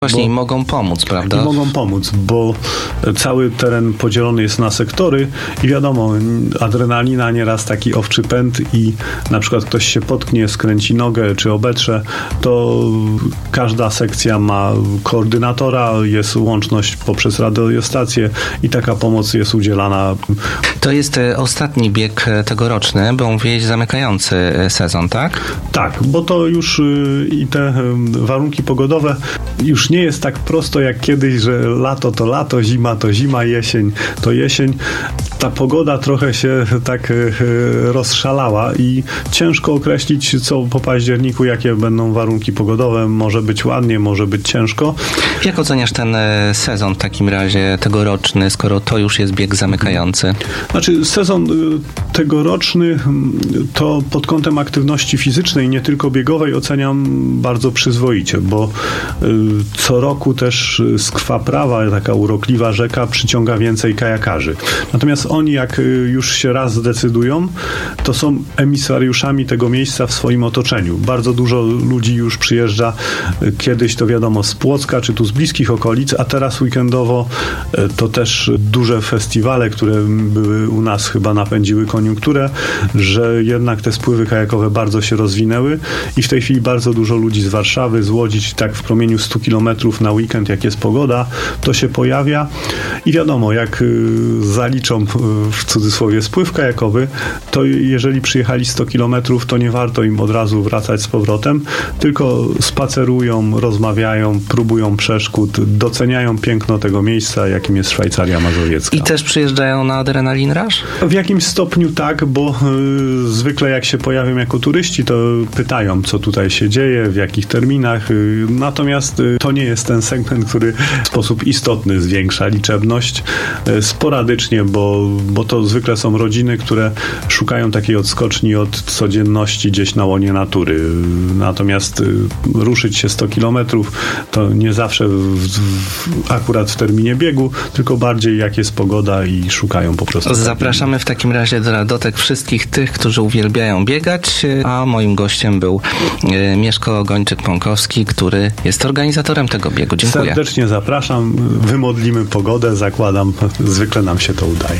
Właśnie i mogą pomóc, prawda? I mogą pomóc, bo cały teren podzielony jest na sektory i wiadomo, adrenalina nieraz taki owczy pęd i na przykład ktoś się potknie, skręci nogę czy obetrze, to każda sekcja ma koordynatora, jest łączność poprzez radiostację i taka pomoc jest udzielana. To jest ostatni bieg tegoroczny, bo mówiłeś zamykający sezon, tak? Tak, bo to już i te warunki pogodowe już nie jest tak prosto jak kiedyś, że lato to lato, zima to zima, jesień to jesień. Ta pogoda trochę się tak rozszalała i ciężko określić, co po październiku, jakie będą warunki pogodowe. Może być ładnie, może być ciężko. Jak oceniasz ten sezon w takim razie tegoroczny, skoro to już jest bieg zamykający? Znaczy sezon tegoroczny to pod kątem aktywności fizycznej, nie tylko biegowej, oceniam bardzo przyzwoicie, bo co roku też Skwa-Prawa, taka urokliwa rzeka, przyciąga więcej kajakarzy. Natomiast oni, jak już się raz zdecydują, to są emisariuszami tego miejsca w swoim otoczeniu. Bardzo dużo ludzi już przyjeżdża, kiedyś to wiadomo z Płocka, czy tu z bliskich okolic, a teraz weekendowo to też duże festiwale, które były u nas, chyba napędziły koniunkturę, że jednak te spływy kajakowe bardzo się rozwinęły i w tej chwili bardzo dużo ludzi z Warszawy, z Łodzi, tak w promieniu 100 kilometrów na weekend, jak jest pogoda, to się pojawia i wiadomo, jak zaliczą w cudzysłowie spływ kajakowy, to jeżeli przyjechali 100 kilometrów, to nie warto im od razu wracać z powrotem, tylko spacerują, rozmawiają, próbują przeszkód, doceniają piękno tego miejsca, jakim jest Szwajcaria Mazowiecka. I też przyjeżdżają na Adrenalin Rush? W jakimś stopniu tak, bo zwykle jak się pojawią jako turyści, to pytają, co tutaj się dzieje, w jakich terminach. Natomiast to nie jest ten segment, który w sposób istotny zwiększa liczebność. Sporadycznie, bo to zwykle są rodziny, które szukają takiej odskoczni od codzienności gdzieś na łonie natury. Natomiast ruszyć się 100 kilometrów to nie zawsze akurat w terminie biegu, tylko bardziej jak jest pogoda i szukają po prostu. Zapraszamy w takim razie do Radotek wszystkich tych, którzy uwielbiają biegać, a moim gościem był Mieszko Gończyk-Pąkowski, który jest organizatorem tego biegu. Dziękuję. Serdecznie zapraszam, wymodlimy pogodę, zakładam, zwykle nam się to udaje.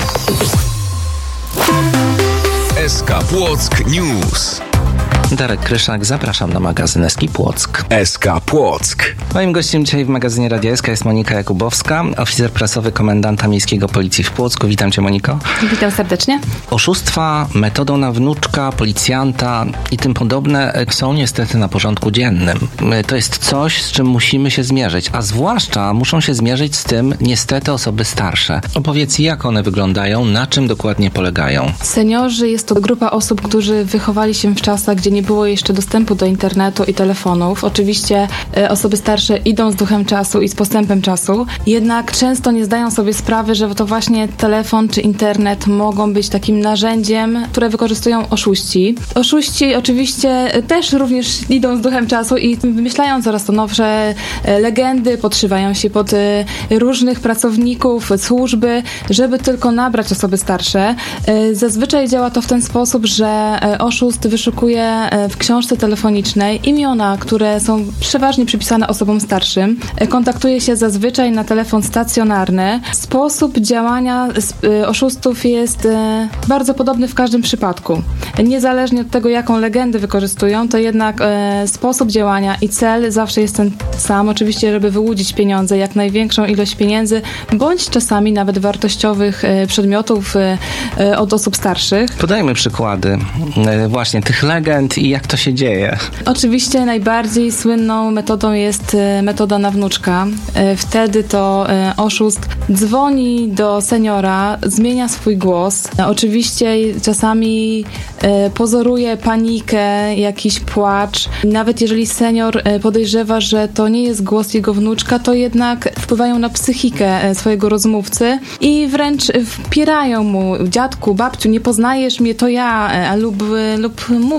SK Płock News. Darek Kryszak, zapraszam na magazyn SK Płock. SK Płock. Moim gościem dzisiaj w magazynie Radia SK jest Monika Jakubowska, oficer prasowy komendanta miejskiego policji w Płocku. Witam cię, Moniko. Witam serdecznie. Oszustwa metodą na wnuczka, policjanta i tym podobne są niestety na porządku dziennym. To jest coś, z czym musimy się zmierzyć, a zwłaszcza muszą się zmierzyć z tym niestety osoby starsze. Opowiedz, jak one wyglądają, na czym dokładnie polegają. Seniorzy jest to grupa osób, którzy wychowali się w czasach, gdzie nie było jeszcze dostępu do internetu i telefonów. Oczywiście osoby starsze idą z duchem czasu i z postępem czasu, jednak często nie zdają sobie sprawy, że to właśnie telefon czy internet mogą być takim narzędziem, które wykorzystują oszuści. Oszuści oczywiście też również idą z duchem czasu i wymyślają coraz to nowsze legendy, podszywają się pod różnych pracowników służby, żeby tylko nabrać osoby starsze. Zazwyczaj działa to w ten sposób, że oszust wyszukuje w książce telefonicznej imiona, które są przeważnie przypisane osobom starszym. Kontaktuje się zazwyczaj na telefon stacjonarny. Sposób działania oszustów jest bardzo podobny w każdym przypadku. Niezależnie od tego, jaką legendę wykorzystują, to jednak sposób działania i cel zawsze jest ten sam. Oczywiście, żeby wyłudzić pieniądze, jak największą ilość pieniędzy, bądź czasami nawet wartościowych przedmiotów od osób starszych. Podajmy przykłady właśnie tych legend i jak to się dzieje. Oczywiście najbardziej słynną metodą jest metoda na wnuczka. Wtedy to oszust dzwoni do seniora, zmienia swój głos. Oczywiście czasami pozoruje panikę, jakiś płacz. Nawet jeżeli senior podejrzewa, że to nie jest głos jego wnuczka, to jednak wpływają na psychikę swojego rozmówcy i wręcz wpierają mu: dziadku, babciu, nie poznajesz mnie, to ja, lub mówią, że na przykład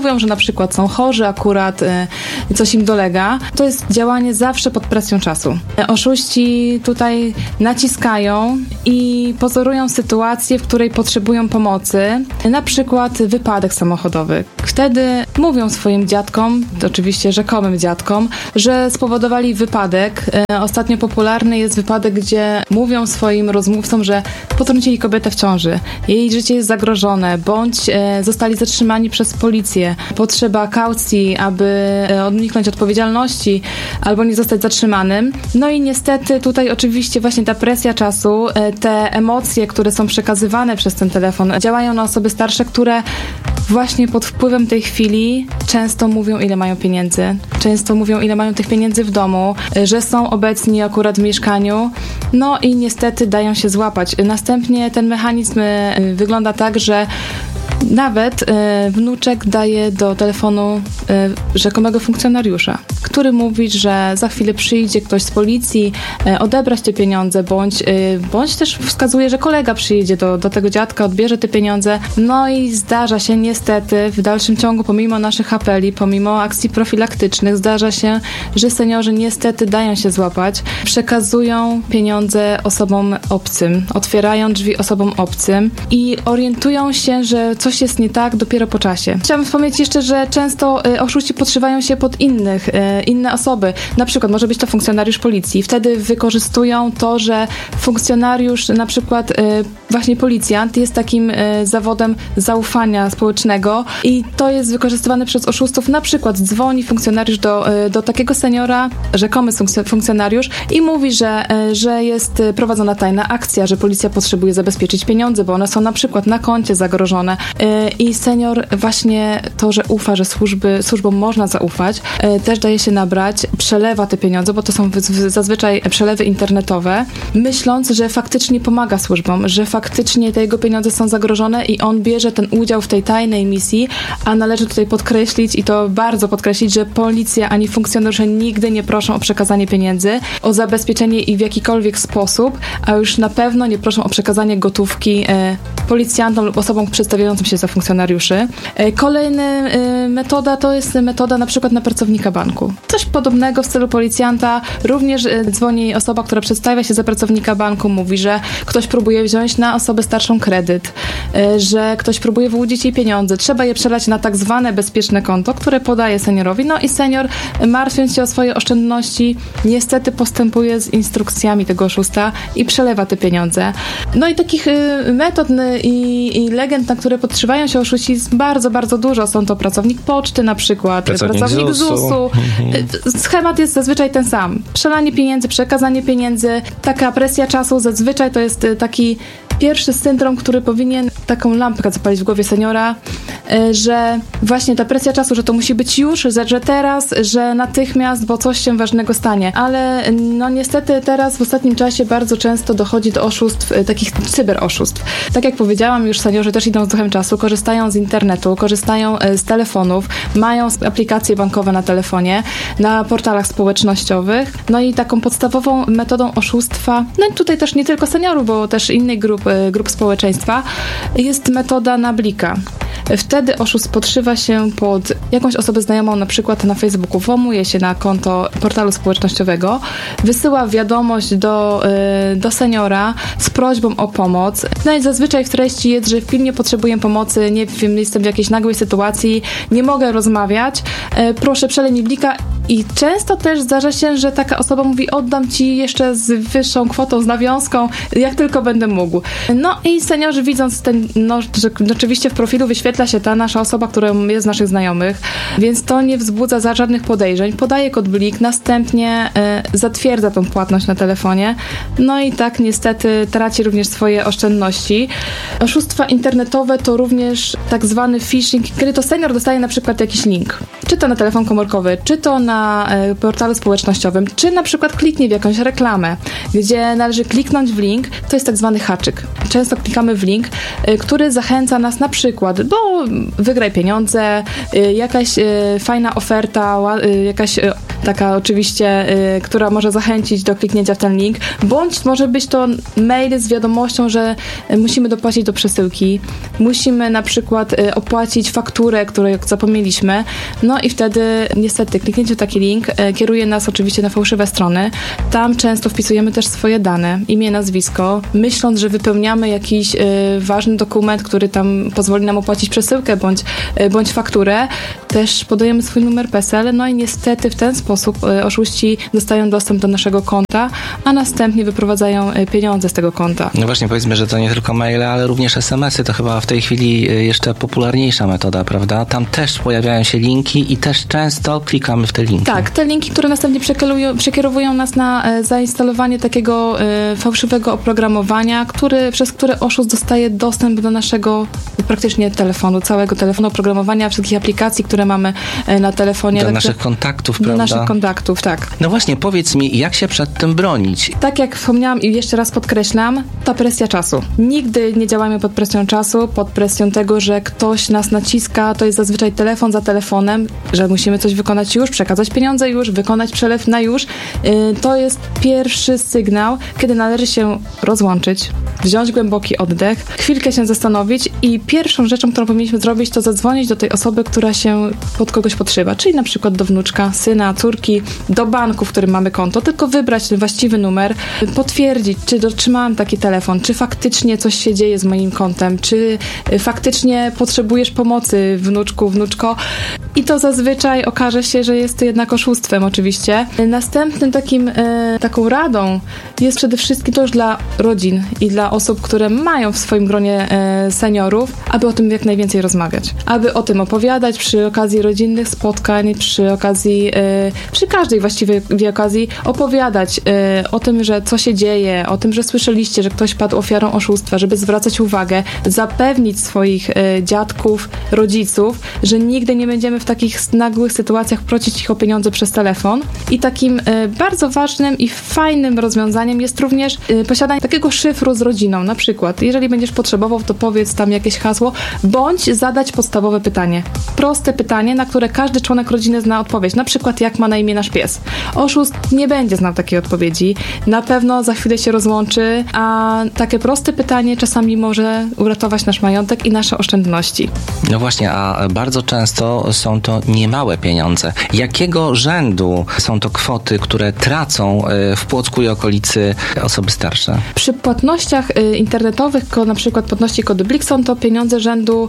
przykład są chorzy akurat, coś im dolega, to jest działanie zawsze pod presją czasu. Oszuści tutaj naciskają i pozorują sytuację, w której potrzebują pomocy, na przykład wypadek samochodowy. Wtedy mówią swoim dziadkom, oczywiście rzekomym dziadkom, że spowodowali wypadek. Ostatnio popularny jest wypadek, gdzie mówią swoim rozmówcom, że potrącili kobietę w ciąży. Jej życie jest zagrożone, bądź zostali zatrzymani przez policję. Potrzeba kaucji, aby uniknąć odpowiedzialności albo nie zostać zatrzymanym. No i niestety tutaj oczywiście właśnie ta presja czasu, te emocje, które są przekazywane przez ten telefon, działają na osoby starsze, które właśnie pod wpływem tej chwili często mówią, ile mają pieniędzy. Często mówią, ile mają tych pieniędzy w domu, że są obecni akurat w mieszkaniu. No i niestety dają się złapać. Następnie ten mechanizm wygląda tak, że nawet wnuczek daje do telefonu rzekomego funkcjonariusza, który mówi, że za chwilę przyjdzie ktoś z policji odebrać te pieniądze, bądź też wskazuje, że kolega przyjedzie do tego dziadka, odbierze te pieniądze. No i zdarza się niestety w dalszym ciągu, pomimo naszych apeli, pomimo akcji profilaktycznych, zdarza się, że seniorzy niestety dają się złapać, przekazują pieniądze osobom obcym, otwierają drzwi osobom obcym i orientują się, że coś jest nie tak dopiero po czasie. Chciałam wspomnieć jeszcze, że często oszuści podszywają się pod inne osoby. Na przykład może być to funkcjonariusz policji. Wtedy wykorzystują to, że funkcjonariusz, na przykład właśnie policjant, jest takim zawodem zaufania społecznego i to jest wykorzystywane przez oszustów. Na przykład dzwoni funkcjonariusz do takiego seniora, rzekomy funkcjonariusz i mówi, że jest prowadzona tajna akcja, że policja potrzebuje zabezpieczyć pieniądze, bo one są na przykład na koncie zagrożone. I senior właśnie to, że ufa, że służbom można zaufać, też daje się nabrać, przelewa te pieniądze, bo to są zazwyczaj przelewy internetowe, myśląc, że faktycznie pomaga służbom, że faktycznie te jego pieniądze są zagrożone i on bierze ten udział w tej tajnej misji, a należy tutaj podkreślić i to bardzo podkreślić, że policja ani funkcjonariusze nigdy nie proszą o przekazanie pieniędzy, o zabezpieczenie i w jakikolwiek sposób, a już na pewno nie proszą o przekazanie gotówki policjantom lub osobom przedstawiającym się za funkcjonariuszy. Kolejna metoda to jest metoda na przykład na pracownika banku. Coś podobnego w stylu policjanta. Również dzwoni osoba, która przedstawia się za pracownika banku, mówi, że ktoś próbuje wziąć na osobę starszą kredyt, że ktoś próbuje wyłudzić jej pieniądze. Trzeba je przelać na tak zwane bezpieczne konto, które podaje seniorowi. No i senior, martwiąc się o swoje oszczędności, niestety postępuje z instrukcjami tego oszusta i przelewa te pieniądze. No i takich metod i legend, na które podszywają się oszuści, jest bardzo, bardzo dużo. Są to pracownik poczty na przykład, pracownik ZUS-u. Schemat jest zazwyczaj ten sam. Przelanie pieniędzy, przekazanie pieniędzy, taka presja czasu, zazwyczaj to jest taki pierwszy syndrom, który powinien taką lampkę zapalić w głowie seniora, że właśnie ta presja czasu, że to musi być już, że teraz, że natychmiast, bo coś się ważnego stanie. Ale no niestety teraz w ostatnim czasie bardzo często dochodzi do oszustw, takich cyberoszustw. Tak jak powiedziałam, już seniorzy też idą z duchem czasu, korzystają z internetu, korzystają z telefonów, mają aplikacje bankowe na telefonie, na portalach społecznościowych. No i taką podstawową metodą oszustwa, no i tutaj też nie tylko seniorów, bo też innych grup społeczeństwa, jest metoda na blika. Wtedy oszust podszywa się pod jakąś osobę znajomą, na przykład na Facebooku, włamuje się na konto portalu społecznościowego, wysyła wiadomość do seniora z prośbą o pomoc. No i zazwyczaj w treści jest, że pilnie potrzebuję pomocy, nie wiem, jestem w jakiejś nagłej sytuacji, nie mogę rozmawiać, proszę przelej mi blika. I często też zdarza się, że taka osoba mówi, oddam ci jeszcze z wyższą kwotą, z nawiązką, jak tylko będę mógł. No i seniorzy, widząc ten, że oczywiście w profilu wyświetla się ta nasza osoba, która jest z naszych znajomych, więc to nie wzbudza żadnych podejrzeń. Podaje kod blik, następnie zatwierdza tą płatność na telefonie. No i tak niestety traci również swoje oszczędności. Oszustwa internetowe to również tak zwany phishing, kiedy to senior dostaje na przykład jakiś link, czy to na telefon komórkowy, czy to na portalu społecznościowym, czy na przykład kliknie w jakąś reklamę, gdzie należy kliknąć w link, to jest tak zwany haczyk. Często klikamy w link, który zachęca nas na przykład, bo wygraj pieniądze, jakaś fajna oferta, jakaś taka oczywiście, która może zachęcić do kliknięcia w ten link, bądź może być to mail z wiadomością, że musimy dopłacić do przesyłki, musimy na przykład opłacić fakturę, której zapomnieliśmy, no i wtedy niestety kliknięcie w taki link kieruje nas oczywiście na fałszywe strony. Tam często wpisujemy też swoje dane, imię, nazwisko, myśląc, że wypełniamy jakiś ważny dokument, który tam pozwoli nam opłacić przesyłkę bądź fakturę. Też podajemy swój numer PESEL, no i niestety w ten sposób oszuści dostają dostęp do naszego konta, a następnie wyprowadzają pieniądze z tego konta. No właśnie, powiedzmy, że to nie tylko maile, ale również SMS-y, to chyba w tej chwili jeszcze popularniejsza metoda, prawda? Tam też pojawiają się linki i też często klikamy w te linki. Tak, te linki, które następnie przekierowują nas na zainstalowanie takiego fałszywego oprogramowania, przez które oszust dostaje dostęp do naszego praktycznie telefonu, całego telefonu, oprogramowania, wszystkich aplikacji, które mamy na telefonie. Do naszych kontaktów, prawda? Do naszych kontaktów, tak. No właśnie, powiedz mi, jak się przed tym bronić? Tak jak wspomniałam i jeszcze raz podkreślam, ta presja czasu. Nigdy nie działamy pod presją czasu, pod presją tego, że ktoś nas naciska, to jest zazwyczaj telefon za telefonem, że musimy coś wykonać już, przekazać pieniądze już, wykonać przelew na już. To jest pierwszy sygnał, kiedy należy się rozłączyć, wziąć głęboki oddech, chwilkę się zastanowić i pierwszą rzeczą, którą powinniśmy zrobić, to zadzwonić do tej osoby, która się pod kogoś podszywa, czyli na przykład do wnuczka, syna, córki, do banku, w którym mamy konto, tylko wybrać ten właściwy numer, potwierdzić, czy otrzymałam taki telefon, czy faktycznie coś się dzieje z moim kontem, czy faktycznie potrzebujesz pomocy, wnuczku, wnuczko. I to zazwyczaj okaże się, że jest to jednak oszustwem oczywiście. Następnym taką radą jest przede wszystkim to już dla rodzin i dla osób, które mają w swoim gronie seniorów, aby o tym jak najwięcej rozmawiać. Aby o tym opowiadać przy okazji rodzinnych spotkań, przy każdej właściwej okazji opowiadać o tym, że co się dzieje, o tym, że słyszeliście, że ktoś padł ofiarą oszustwa, żeby zwracać uwagę, zapewnić swoich dziadków, rodziców, że nigdy nie będziemy w takich nagłych sytuacjach prosić ich o pieniądze przez telefon. I takim bardzo ważnym i fajnym rozwiązaniem jest również posiadanie takiego szyfru z rodziną. Na przykład, jeżeli będziesz potrzebował, to powiedz tam jakieś hasło, bądź zadać podstawowe pytanie. Proste pytanie, na które każdy członek rodziny zna odpowiedź. Na przykład, jak ma na imię nasz pies. Oszust nie będzie znał takiej odpowiedzi. Na pewno za chwilę się rozłączy, a takie proste pytanie czasami może uratować nasz majątek i nasze oszczędności. No właśnie, a bardzo często są to niemałe pieniądze. Jakiego rzędu są to kwoty, które tracą w Płocku i okolicy osoby starsze? Przy płatnościach internetowych, na przykład płatności kody Blik, są to pieniądze rzędu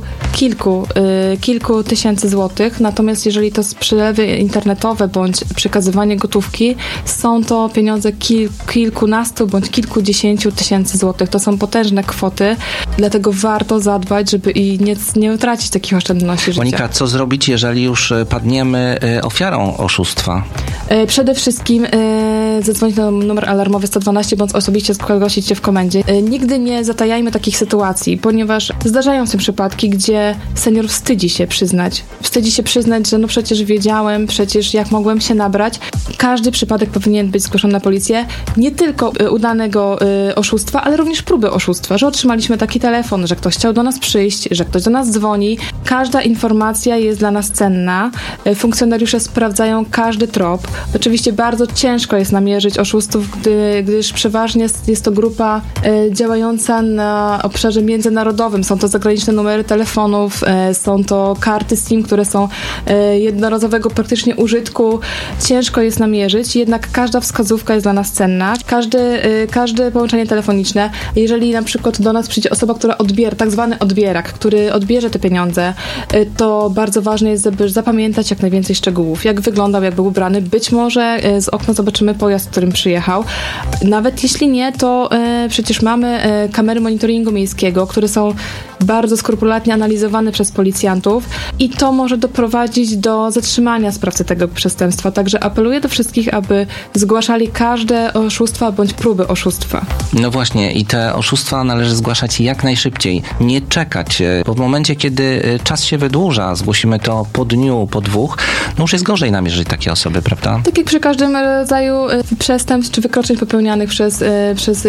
kilku tysięcy złotych, natomiast jeżeli to przelewy internetowe bądź przekazywanie gotówki, są to pieniądze kilkunastu bądź kilkudziesięciu tysięcy złotych. To są potężne kwoty, dlatego warto zadbać, żeby nie utracić takich oszczędności życia. Monika, co zrobić, jeżeli już padniemy ofiarą oszustwa? Przede wszystkim zadzwonić na numer alarmowy 112 bądź osobiście zgłosić się w komendzie. Nigdy nie zatajajmy takich sytuacji, ponieważ zdarzają się przypadki, gdzie senior wstydzi się przyznać, że no przecież wiedziałem, przecież jak mogłem się nabrać. Każdy przypadek powinien być zgłoszony na policję, nie tylko udanego oszustwa, ale również próby oszustwa, że otrzymaliśmy taki telefon, że ktoś chciał do nas przyjść, że ktoś do nas dzwoni. Każda informacja jest dla nas cenna. Funkcjonariusze sprawdzają każdy trop. Oczywiście bardzo ciężko jest namierzyć oszustów, gdyż przeważnie jest to grupa działająca na obszarze międzynarodowym. Są to zagraniczne numery telefonów, są to karty SIM, które są jednorazowego praktycznie użytku. Ciężko jest namierzyć, jednak każda wskazówka jest dla nas cenna. Każde połączenie telefoniczne, jeżeli na przykład do nas przyjdzie osoba, która odbiera, tak zwany odbierak, który odbierze te pieniądze, to bardzo ważne jest, żeby zapamiętać jak najwięcej szczegółów. Jak wyglądał, jak był ubrany. Być może z okna zobaczymy pojazd, którym przyjechał. Nawet jeśli nie, to przecież mamy kamery monitoringu miejskiego, które są bardzo skrupulatnie analizowane przez policjantów i to może doprowadzić do zatrzymania sprawcy tego przestępstwa. Także apeluję do wszystkich, aby zgłaszali każde oszustwa bądź próby oszustwa. No właśnie, i te oszustwa należy zgłaszać jak najszybciej. Nie czekać, bo w momencie, kiedy czas się wydłuża, zgłosimy to po dniu, po dwóch, no już jest gorzej namierzyć takie osoby, prawda? Tak jak przy każdym rodzaju przestępstw czy wykroczeń popełnianych przez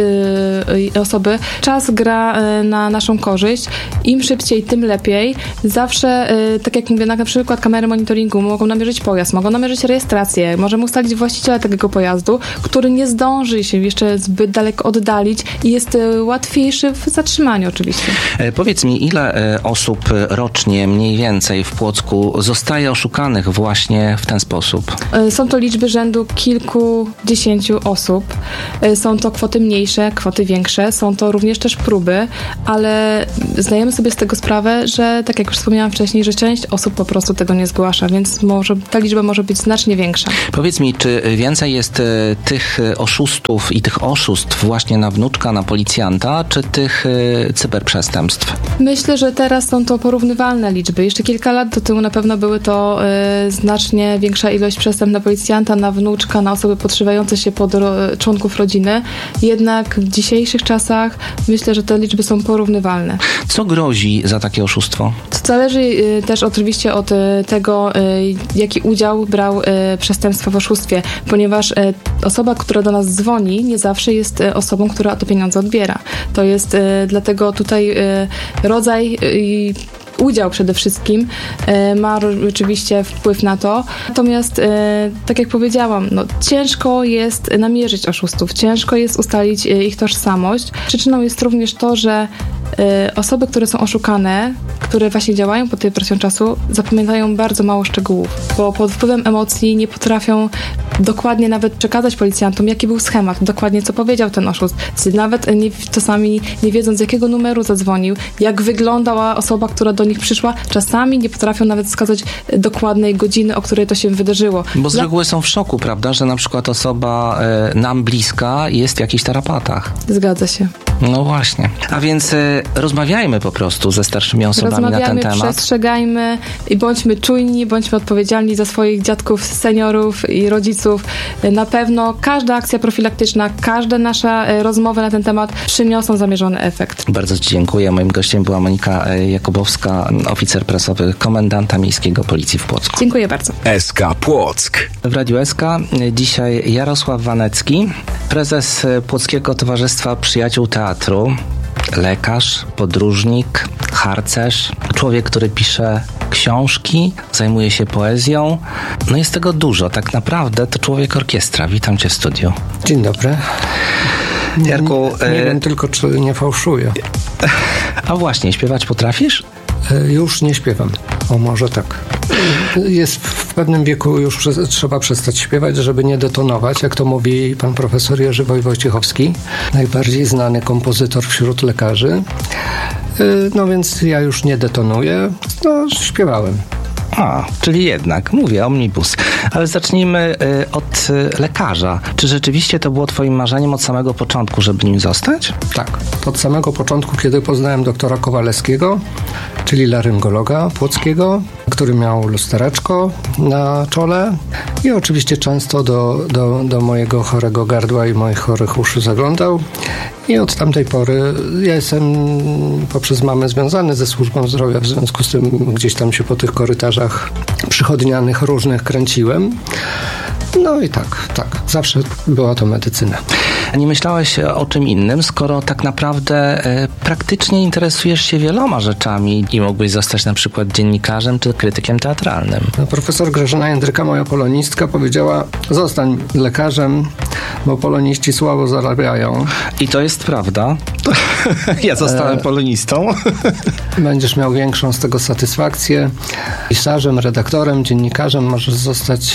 osoby. Czas gra na naszą korzyść. Im szybciej, tym lepiej. Zawsze, tak jak mówię, na przykład kamery monitoringu mogą namierzyć pojazd, mogą namierzyć rejestrację, możemy ustalić właściciela takiego pojazdu, który nie zdąży się jeszcze zbyt daleko oddalić i jest łatwiejszy w zatrzymaniu oczywiście. Powiedz mi, ile osób rocznie mniej więcej w Płocku zostaje oszukanych właśnie w ten sposób? Są to liczby rzędu kilkudziesięciu osób. Są to kwoty mniejsze, kwoty większe. Są to również też próby, ale zdajemy sobie z tego sprawę, że tak jak już wspomniałam wcześniej, że część osób po prostu tego nie zgłasza, więc ta liczba może być znacznie większa. Powiedz mi, czy więcej jest tych oszustów i tych oszustw właśnie na wnuczka, na policjanta, czy tych cyberprzestępstw? Myślę, że teraz są to porównywalne liczby. Jeszcze kilka lat do tyłu na pewno były to znacznie większa ilość przestępstw na policjanta, na wnuczka, na osoby podszywające się pod członków rodziny. Jednak w dzisiejszych czasach myślę, że te liczby są porównywalne. Co grozi za takie oszustwo? To zależy też oczywiście od tego, jaki udział brał przestępstwo w oszustwie, ponieważ osoba, która do nas dzwoni, nie zawsze jest osobą, która te pieniądze odbiera. To jest dlatego tutaj rodzaj i udział przede wszystkim ma oczywiście wpływ na to. Natomiast, tak jak powiedziałam, ciężko jest namierzyć oszustów, ciężko jest ustalić ich tożsamość. Przyczyną jest również to, że osoby, które są oszukane, które właśnie działają pod tej presją czasu, zapominają bardzo mało szczegółów, bo pod wpływem emocji nie potrafią dokładnie nawet przekazać policjantom, jaki był schemat, dokładnie co powiedział ten oszust. Nawet czasami nie wiedzą, z jakiego numeru zadzwonił, jak wyglądała osoba, która do nich przyszła, czasami nie potrafią nawet wskazać dokładnej godziny, o której to się wydarzyło. Bo z reguły są w szoku, prawda, że na przykład osoba nam bliska jest w jakichś tarapatach. Zgadza się. No właśnie. A więc rozmawiajmy po prostu ze starszymi osobami na ten temat. Przestrzegajmy i bądźmy czujni, bądźmy odpowiedzialni za swoich dziadków, seniorów i rodziców. Na pewno każda akcja profilaktyczna, każda nasza rozmowa na ten temat przyniosą zamierzony efekt. Bardzo Ci dziękuję. Moim gościem była Monika Jakubowska, oficer prasowy Komendanta Miejskiego Policji w Płocku. Dziękuję bardzo. SK Płock. W Radiu SK dzisiaj Jarosław Wanecki, prezes Płockiego Towarzystwa Przyjaciół Teatru, lekarz, podróżnik, harcerz, człowiek, który pisze książki, zajmuje się poezją. No jest tego dużo. Tak naprawdę to człowiek orkiestra. Witam Cię w studiu. Dzień dobry. Jarku, nie wiem tylko, czy nie fałszuję. A właśnie, śpiewać potrafisz? Już nie śpiewam. O, może tak. Jest w pewnym wieku już trzeba przestać śpiewać, żeby nie detonować, jak to mówi pan profesor Jerzy Wojciechowski, najbardziej znany kompozytor wśród lekarzy. No więc ja już nie detonuję. No, śpiewałem. A, czyli jednak, mówię, omnibus. Ale zacznijmy od lekarza. Czy rzeczywiście to było Twoim marzeniem od samego początku, żeby nim zostać? Tak. Od samego początku, kiedy poznałem doktora Kowalewskiego, czyli laryngologa płockiego, który miał lustereczko na czole i oczywiście często do mojego chorego gardła i moich chorych uszu zaglądał. I od tamtej pory ja jestem poprzez mamę związany ze służbą zdrowia, w związku z tym gdzieś tam się po tych korytarzach przychodnianych różnych kręciłem. No i tak, zawsze była to medycyna. Nie myślałeś o czym innym, skoro tak naprawdę praktycznie interesujesz się wieloma rzeczami i mógłbyś zostać na przykład dziennikarzem czy krytykiem teatralnym? No, profesor Grażyna Jędryka, moja polonistka, powiedziała: zostań lekarzem, bo poloniści słabo zarabiają. I to jest prawda. Ja zostałem polonistą. Będziesz miał większą z tego satysfakcję. Pisarzem, redaktorem, dziennikarzem możesz zostać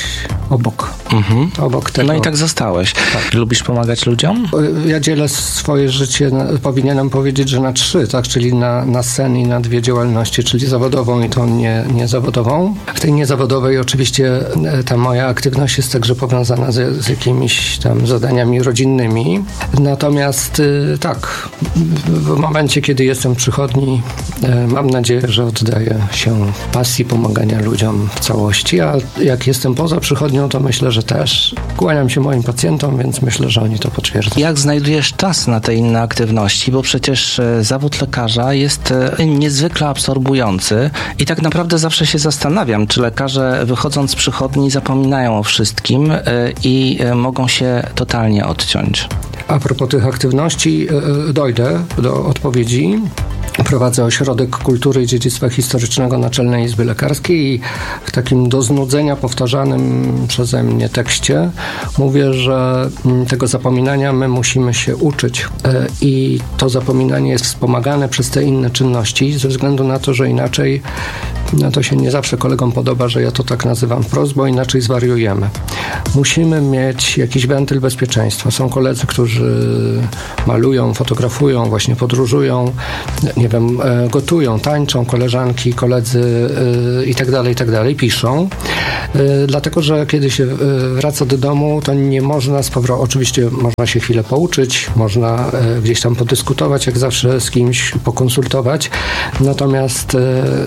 obok tego. No i tak zostałeś. Tak. Lubisz pomagać ludziom? Ja dzielę swoje życie, powinienem powiedzieć, że na 3, tak? Czyli na sen i na 2 działalności, czyli zawodową i tą niezawodową. W tej niezawodowej oczywiście ta moja aktywność jest także powiązana z jakimiś tam zadaniami rodzinnymi. Natomiast tak, w momencie, kiedy jestem w przychodni, mam nadzieję, że oddaję się pasji pomagania ludziom w całości, a jak jestem poza przychodnią, to myślę, że też kłaniam się moim pacjentom, więc myślę, że oni to potwierdzą. Jak znajdujesz czas na te inne aktywności? Bo przecież zawód lekarza jest niezwykle absorbujący i tak naprawdę zawsze się zastanawiam, czy lekarze wychodząc z przychodni zapominają o wszystkim i mogą się totalnie odciąć. A propos tych aktywności, dojdę do odpowiedzi. Prowadzę Ośrodek Kultury i Dziedzictwa Historycznego Naczelnej Izby Lekarskiej i w takim do znudzenia powtarzanym przeze mnie tekście mówię, że tego zapominania my musimy się uczyć i to zapominanie jest wspomagane przez te inne czynności ze względu na to, że inaczej to się nie zawsze kolegom podoba, że ja to tak nazywam wprost, bo inaczej zwariujemy. Musimy mieć jakiś wentyl bezpieczeństwa. Są koledzy, którzy malują, fotografują, właśnie podróżują, nie wiem, gotują, tańczą, koleżanki, koledzy i tak dalej, piszą. Dlatego, że kiedy się wraca do domu, to nie można oczywiście można się chwilę pouczyć, można gdzieś tam podyskutować, jak zawsze z kimś pokonsultować. Natomiast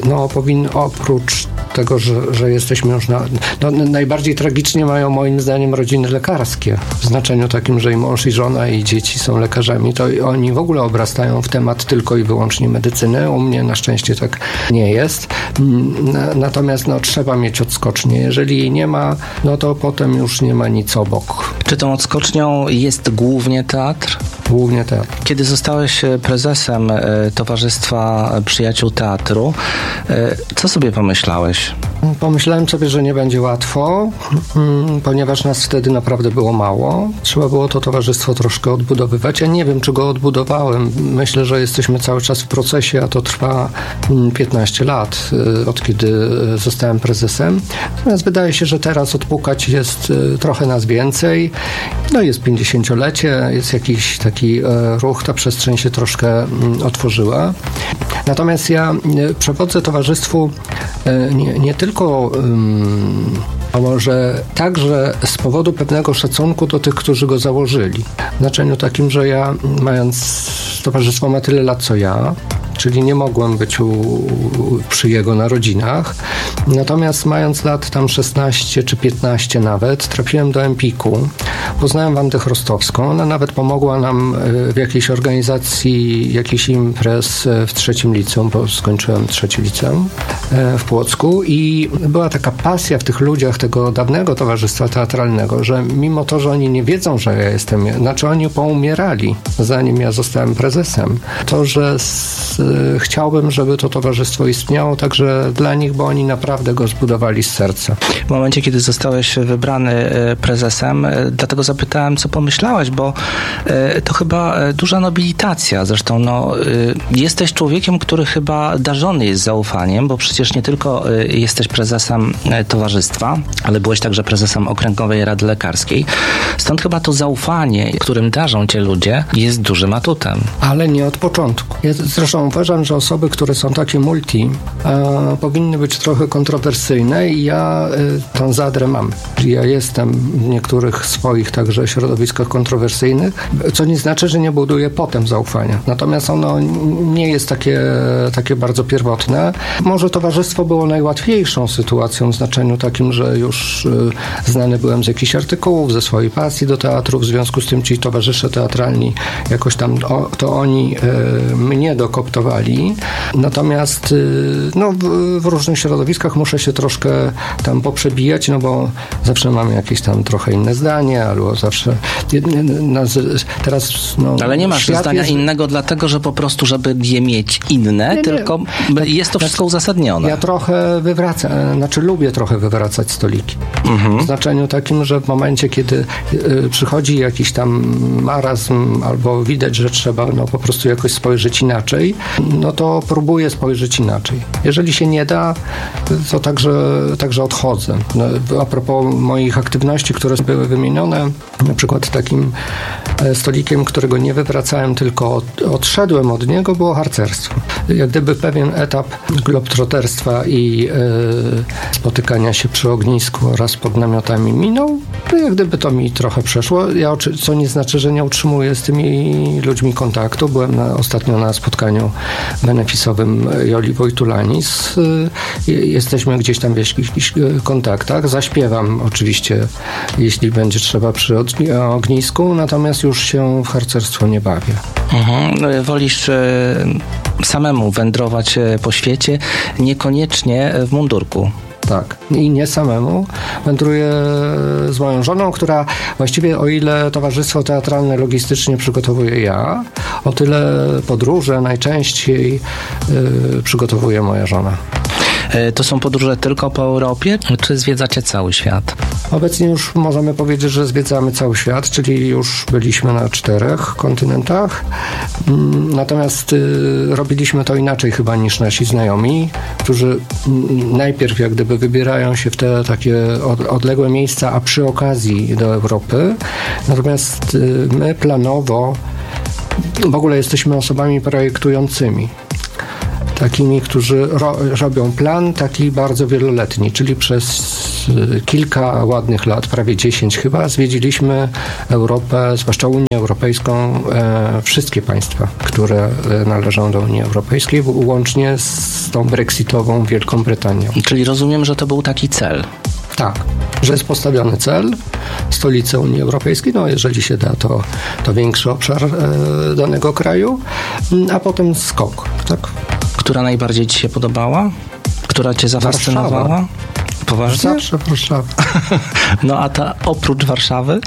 oprócz tego, że jesteśmy już najbardziej tragicznie mają moim zdaniem rodziny lekarskie. W znaczeniu takim, że i mąż, i żona, i dzieci są lekarzami, to oni w ogóle obrastają w temat tylko i wyłącznie medycyny. U mnie na szczęście tak nie jest. Natomiast trzeba mieć odskocznię. Jeżeli jej nie ma, to potem już nie ma nic obok. Czy tą odskocznią jest głównie teatr? Głównie teatr. Kiedy zostałeś prezesem Towarzystwa Przyjaciół Teatru, co sobie pomyślałeś? Pomyślałem sobie, że nie będzie łatwo, ponieważ nas wtedy naprawdę było mało. Trzeba było to towarzystwo troszkę odbudowywać. Ja nie wiem, czy go odbudowałem. Myślę, że jesteśmy cały czas w procesie, a to trwa 15 lat, od kiedy zostałem prezesem. Natomiast wydaje się, że teraz odpukać jest trochę nas więcej. Jest 50-lecie, jest jakiś taki ruch, ta przestrzeń się troszkę otworzyła. Natomiast ja przewodzę towarzystwu nie tylko, a może także z powodu pewnego szacunku do tych, którzy go założyli. W znaczeniu takim, że ja, mając towarzystwo ma tyle lat co ja, czyli nie mogłem być przy jego narodzinach. Natomiast mając lat tam 16 czy 15 nawet, trafiłem do Empiku. Poznałem Wandę Chrostowską. Ona nawet pomogła nam w jakiejś organizacji jakichś imprez w 3. liceum, bo skończyłem 3. liceum w Płocku i była taka pasja w tych ludziach tego dawnego towarzystwa teatralnego, że mimo to, że oni nie wiedzą, że ja jestem, znaczy oni poumierali, zanim ja zostałem prezesem, to, że chciałbym, żeby to towarzystwo istniało także dla nich, bo oni naprawdę go zbudowali z serca. W momencie, kiedy zostałeś wybrany prezesem, dlatego zapytałem, co pomyślałeś, bo to chyba duża nobilitacja. Zresztą jesteś człowiekiem, który chyba darzony jest zaufaniem, bo przecież nie tylko jesteś prezesem towarzystwa, ale byłeś także prezesem Okręgowej Rady Lekarskiej. Stąd chyba to zaufanie, którym darzą cię ludzie, jest dużym atutem. Ale nie od początku. Ja zresztą uważam, że osoby, które są takie powinny być trochę kontrowersyjne i ja tą zadrę mam. Ja jestem w niektórych swoich także środowiskach kontrowersyjnych, co nie znaczy, że nie buduję potem zaufania. Natomiast ono nie jest takie bardzo pierwotne. Może towarzystwo było najłatwiejszą sytuacją w znaczeniu takim, że już znany byłem z jakichś artykułów, ze swojej pasji do teatru, w związku z tym ci towarzysze teatralni jakoś tam to oni mnie dokoptowali. Natomiast w różnych środowiskach muszę się troszkę tam poprzebijać, bo zawsze mamy jakieś tam trochę inne zdanie, albo zawsze teraz ale nie masz zdania innego dlatego, że po prostu, żeby je mieć inne, tylko jest to wszystko uzasadnione. Ja trochę lubię trochę wywracać stoliki. W znaczeniu takim, że w momencie, kiedy przychodzi jakiś tam marazm, albo widać, że trzeba po prostu jakoś spojrzeć inaczej, to próbuję spojrzeć inaczej. Jeżeli się nie da, to także odchodzę. A propos moich aktywności, które były wymienione, na przykład takim stolikiem, którego nie wywracałem, tylko odszedłem od niego, było harcerstwo. Jak gdyby pewien etap globtroterstwa i spotykania się przy ognisku oraz pod namiotami minął, jak gdyby to mi trochę przeszło. Co nie znaczy, że nie utrzymuję z tymi ludźmi kontaktu. Byłem ostatnio na spotkaniu beneficowym Joli Wojtulanis. Jesteśmy gdzieś tam w jakichś kontaktach. Zaśpiewam oczywiście, jeśli będzie trzeba przy ognisku, natomiast już się w harcerstwo nie bawię. Wolisz samemu wędrować po świecie, niekoniecznie w mundurku. Tak. I nie samemu. Wędruję z moją żoną, która właściwie, o ile towarzystwo teatralne logistycznie przygotowuję ja, o tyle podróże najczęściej przygotowuje moja żona. To są podróże tylko po Europie, czy zwiedzacie cały świat? Obecnie już możemy powiedzieć, że zwiedzamy cały świat, czyli już byliśmy na 4 kontynentach. Natomiast robiliśmy to inaczej chyba niż nasi znajomi, którzy najpierw jak gdyby wybierają się w te takie odległe miejsca, a przy okazji do Europy. Natomiast my planowo w ogóle jesteśmy osobami projektującymi. Takimi, którzy robią plan taki bardzo wieloletni, czyli przez kilka ładnych lat, prawie 10 chyba, zwiedziliśmy Europę, zwłaszcza Unię Europejską, wszystkie państwa, które należą do Unii Europejskiej, łącznie z tą brexitową Wielką Brytanią. Czyli rozumiem, że to był taki cel. Tak, że jest postawiony cel, stolica Unii Europejskiej, no jeżeli się da, to większy obszar danego kraju, a potem skok, tak? Która najbardziej ci się podobała? Która cię zafascynowała? Warszawa. Poważnie? Zawsze Warszawa. No a ta oprócz Warszawy?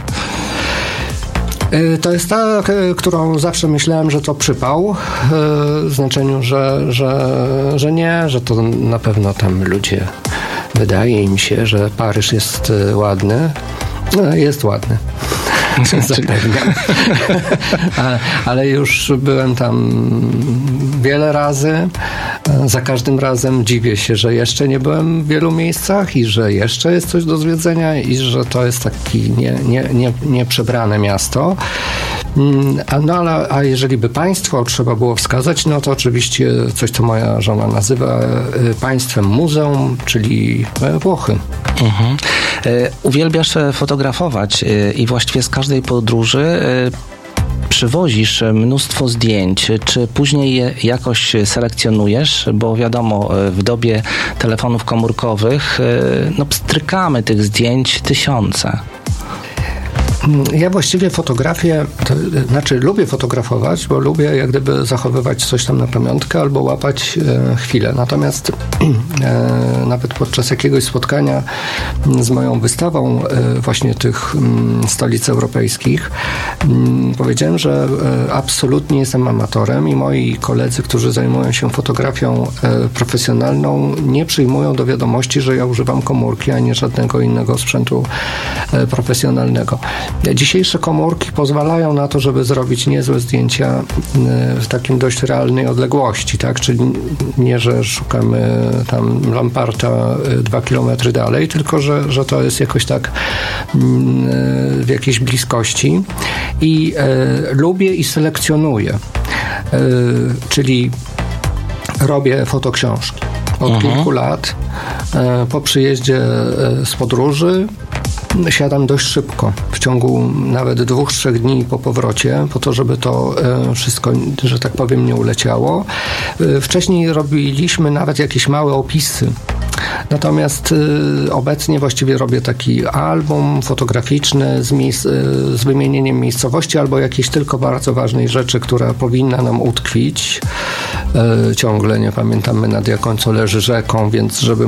To jest ta, którą zawsze myślałem, że to przypał, w znaczeniu, że nie, że to na pewno tam ludzie, wydaje im się, że Paryż jest ładny. No, jest ładny. Ale już byłem tam wiele razy. Za każdym razem dziwię się, że jeszcze nie byłem w wielu miejscach i że jeszcze jest coś do zwiedzenia i że to jest taki nieprzebrane miasto. A jeżeli by państwo trzeba było wskazać, no to oczywiście coś, co moja żona nazywa państwem muzeum, czyli Włochy. Mhm. Uwielbiasz fotografować i właściwie z każdej podróży przywozisz mnóstwo zdjęć. Czy później je jakoś selekcjonujesz? Bo wiadomo, w dobie telefonów komórkowych pstrykamy tych zdjęć tysiące. Ja właściwie fotografię, lubię fotografować, bo lubię jak gdyby zachowywać coś tam na pamiątkę albo łapać chwilę. Natomiast nawet podczas jakiegoś spotkania z moją wystawą właśnie tych stolic europejskich powiedziałem, że absolutnie jestem amatorem i moi koledzy, którzy zajmują się fotografią profesjonalną, nie przyjmują do wiadomości, że ja używam komórki, a nie żadnego innego sprzętu profesjonalnego. Dzisiejsze komórki pozwalają na to, żeby zrobić niezłe zdjęcia w takim dość realnej odległości, tak? Czyli nie, że szukamy tam lamparta 2 kilometry dalej, tylko że to jest jakoś tak w jakiejś bliskości i lubię i selekcjonuję, czyli robię fotoksiążki od kilku lat. Po przyjeździe z podróży siadam dość szybko, w ciągu nawet 2-3 dni po powrocie, po to, żeby to wszystko, że tak powiem, nie uleciało. Wcześniej robiliśmy nawet jakieś małe opisy. Natomiast obecnie właściwie robię taki album fotograficzny z wymienieniem miejscowości albo jakiejś tylko bardzo ważnej rzeczy, która powinna nam utkwić. Ciągle nie pamiętamy, nad jaką co leży rzeką, więc żeby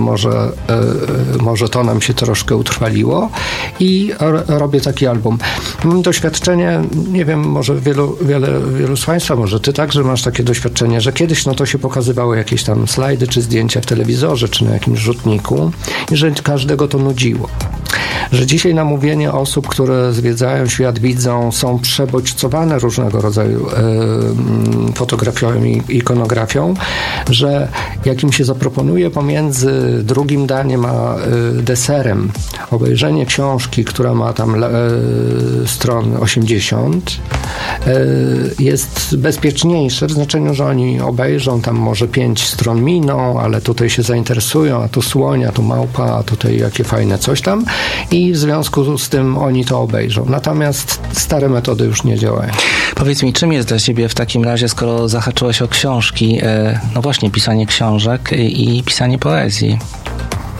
może to nam się troszkę utrwaliło i robię taki album. Mam doświadczenie, nie wiem, może wielu z Państwa, może Ty także masz takie doświadczenie, że kiedyś to się pokazywało jakieś tam slajdy czy zdjęcia w telewizorze czy na jakimś rzutniku i że każdego to nudziło. Że dzisiaj namówienie osób, które zwiedzają świat, widzą, są przebodźcowane różnego rodzaju fotografią i ikonografią, że jak im się zaproponuje pomiędzy drugim daniem a deserem obejrzenie książki, która ma tam stron 80, jest bezpieczniejsze w znaczeniu, że oni obejrzą, tam może 5 stron miną, ale tutaj się zainteresują, a tu słoń, a tu małpa, a tutaj jakie fajne coś tam i w związku z tym oni to obejrzą. Natomiast stare metody już nie działają. Powiedz mi, czym jest dla Ciebie w takim razie, skoro zahaczyłeś o książki, no właśnie pisanie książek i pisanie poezji?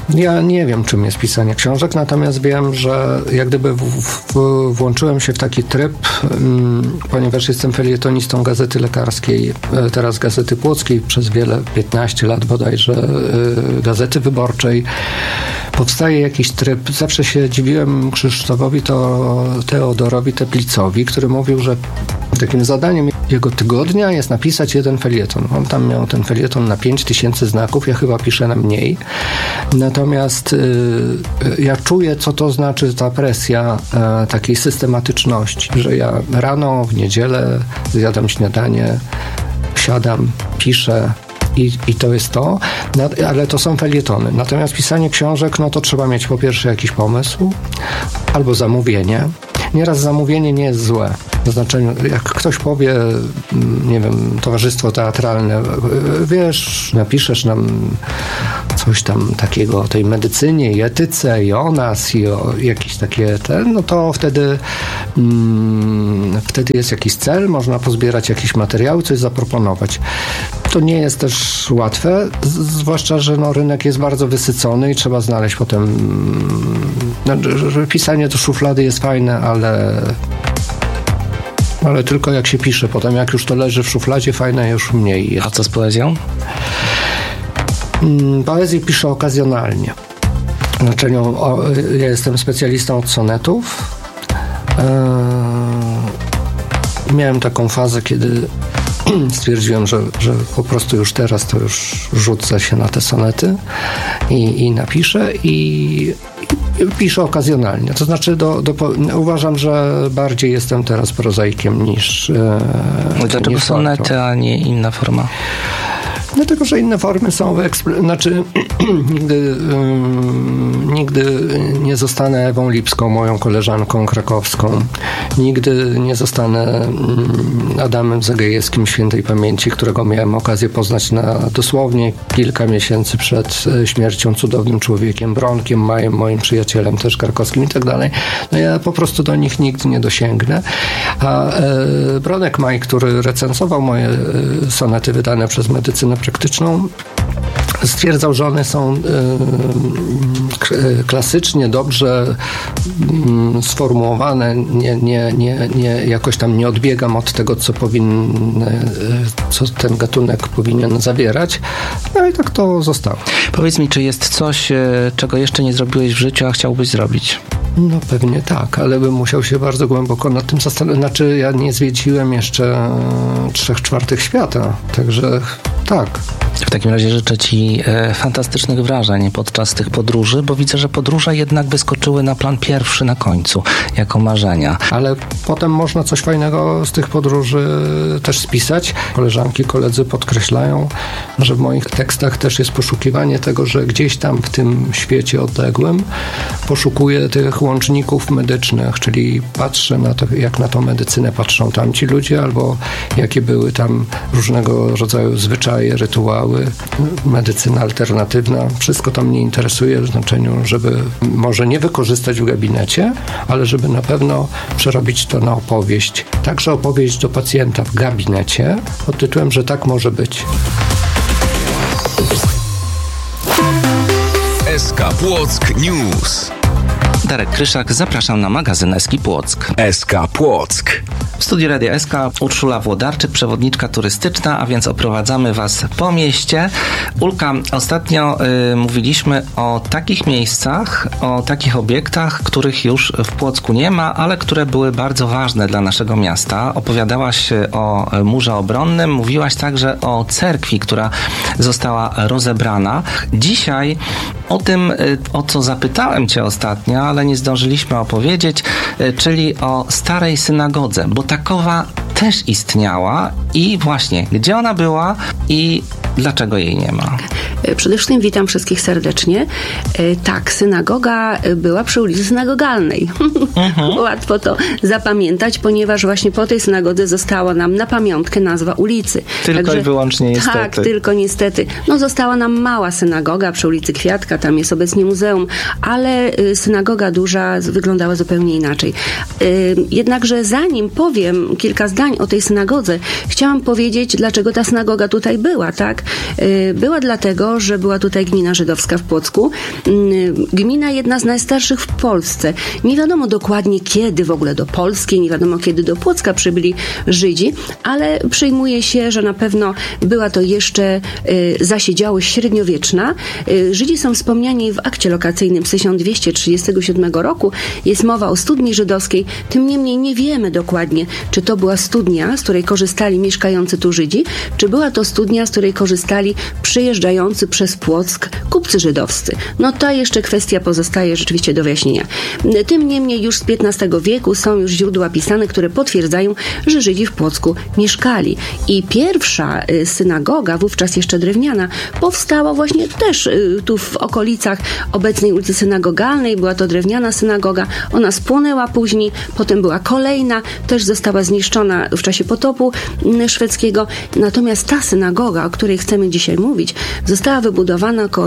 Ja nie wiem, czym jest pisanie książek, natomiast wiem, że jak gdyby włączyłem się w taki tryb, ponieważ jestem felietonistą Gazety Lekarskiej, teraz Gazety Płockiej, przez 15 lat bodajże Gazety Wyborczej. Powstaje jakiś tryb. Zawsze się dziwiłem Krzysztofowi Teodorowi Teplicowi, który mówił, że takim zadaniem jego tygodnia jest napisać jeden felieton. On tam miał ten felieton na 5000 znaków, ja chyba piszę na mniej. Natomiast ja czuję, co to znaczy ta presja takiej systematyczności, że ja rano, w niedzielę zjadam śniadanie, siadam, piszę, i to jest to, ale to są felietony. Natomiast pisanie książek, no to trzeba mieć po pierwsze jakiś pomysł albo zamówienie. Nieraz zamówienie nie jest złe. W znaczeniu, jak ktoś powie, nie wiem, towarzystwo teatralne, wiesz, napiszesz nam coś tam takiego o tej medycynie i etyce i o nas i o jakieś takie no to wtedy jest jakiś cel, można pozbierać jakieś materiały, coś zaproponować. To nie jest też łatwe, zwłaszcza, że rynek jest bardzo wysycony i trzeba znaleźć potem, że pisanie do szuflady jest fajne, ale tylko jak się pisze. Potem jak już to leży w szufladzie, fajne już mniej jest. A co z poezją? Poezję piszę okazjonalnie. W znaczeniu, ja jestem specjalistą od sonetów. Miałem taką fazę, kiedy stwierdziłem, że po prostu już teraz to już rzucę się na te sonety i napiszę i piszę okazjonalnie. To znaczy uważam, że bardziej jestem teraz prozaikiem niż Dlaczego sonety, a nie inna forma? Dlatego, że inne formy są nigdy nie zostanę Ewą Lipską, moją koleżanką krakowską. Nigdy nie zostanę Adamem Zagajewskim świętej pamięci, którego miałem okazję poznać dosłownie kilka miesięcy przed śmiercią, cudownym człowiekiem, Bronkiem Majem, moim przyjacielem też krakowskim i tak dalej. No ja po prostu do nich nigdy nie dosięgnę. A Bronek Maj, który recenzował moje sonety wydane przez Medycynę Praktyczną, stwierdzał, że one są klasycznie, dobrze sformułowane, nie jakoś tam nie odbiegam od tego, co ten gatunek powinien zawierać. No i tak to zostało. Powiedz mi, czy jest coś, czego jeszcze nie zrobiłeś w życiu, a chciałbyś zrobić? No pewnie tak, ale bym musiał się bardzo głęboko nad tym zastanowić. Znaczy, ja nie zwiedziłem jeszcze 3/4 świata, także tak. W takim razie życzę Ci fantastycznych wrażeń podczas tych podróży, bo widzę, że podróże jednak wyskoczyły na plan pierwszy na końcu, jako marzenia. Ale potem można coś fajnego z tych podróży też spisać. Koleżanki, koledzy podkreślają, że w moich tekstach też jest poszukiwanie tego, że gdzieś tam w tym świecie odległym poszukuję tych łączników medycznych, czyli patrzę na to, jak na tą medycynę patrzą tamci ludzie, albo jakie były tam różnego rodzaju zwyczaje, rytuały, medycyna alternatywna. Wszystko to mnie interesuje w znaczeniu, żeby może nie wykorzystać w gabinecie, ale żeby na pewno przerobić to na opowieść. Także opowieść do pacjenta w gabinecie pod tytułem, że tak może być. SK Płock News. Darek Kryszak, zapraszam na magazyn SK Płock. SK Płock. W studiu Radia SK Urszula Włodarczyk, przewodniczka turystyczna, a więc oprowadzamy Was po mieście. Ulka, ostatnio mówiliśmy o takich miejscach, o takich obiektach, których już w Płocku nie ma, ale które były bardzo ważne dla naszego miasta. Opowiadałaś o murze obronnym, mówiłaś także o cerkwi, która została rozebrana. Dzisiaj o tym, o co zapytałem Cię ostatnio, ale nie zdążyliśmy opowiedzieć, czyli o starej synagodze, bo takowa też istniała i właśnie, gdzie ona była i dlaczego jej nie ma? Przede wszystkim witam wszystkich serdecznie. Tak, synagoga była przy ulicy Synagogalnej. Łatwo to zapamiętać, ponieważ właśnie po tej synagodze została nam na pamiątkę nazwa ulicy. Tylko i wyłącznie niestety. Tak, tylko niestety. No została nam mała synagoga przy ulicy Kwiatka, tam jest obecnie muzeum, ale synagoga duża wyglądała zupełnie inaczej. Jednakże zanim powiem kilka zdań o tej synagodze, chciałam powiedzieć, dlaczego ta synagoga tutaj była, tak? tak. Była dlatego, że była tutaj gmina żydowska w Płocku. Gmina jedna z najstarszych w Polsce. Nie wiadomo dokładnie kiedy w ogóle do Polski, nie wiadomo kiedy do Płocka przybyli Żydzi, ale przyjmuje się, że na pewno była to jeszcze zasiedziałość średniowieczna. Żydzi są wspomniani w akcie lokacyjnym z 1237 roku. Jest mowa o studni żydowskiej. Tym niemniej nie wiemy dokładnie, czy to była studnia, z której korzystali mieszkający tu Żydzi, czy była to studnia, z której korzystali przyjeżdżający przez Płock kupcy żydowscy. No ta jeszcze kwestia pozostaje rzeczywiście do wyjaśnienia. Tym niemniej już z XV wieku są już źródła pisane, które potwierdzają, że Żydzi w Płocku mieszkali. I pierwsza synagoga, wówczas jeszcze drewniana, powstała właśnie też tu w okolicach obecnej ulicy Synagogalnej. Była to drewniana synagoga. Ona spłonęła później, potem była kolejna, też została zniszczona w czasie potopu szwedzkiego. Natomiast ta synagoga, o której chcemy dzisiaj mówić, została wybudowana około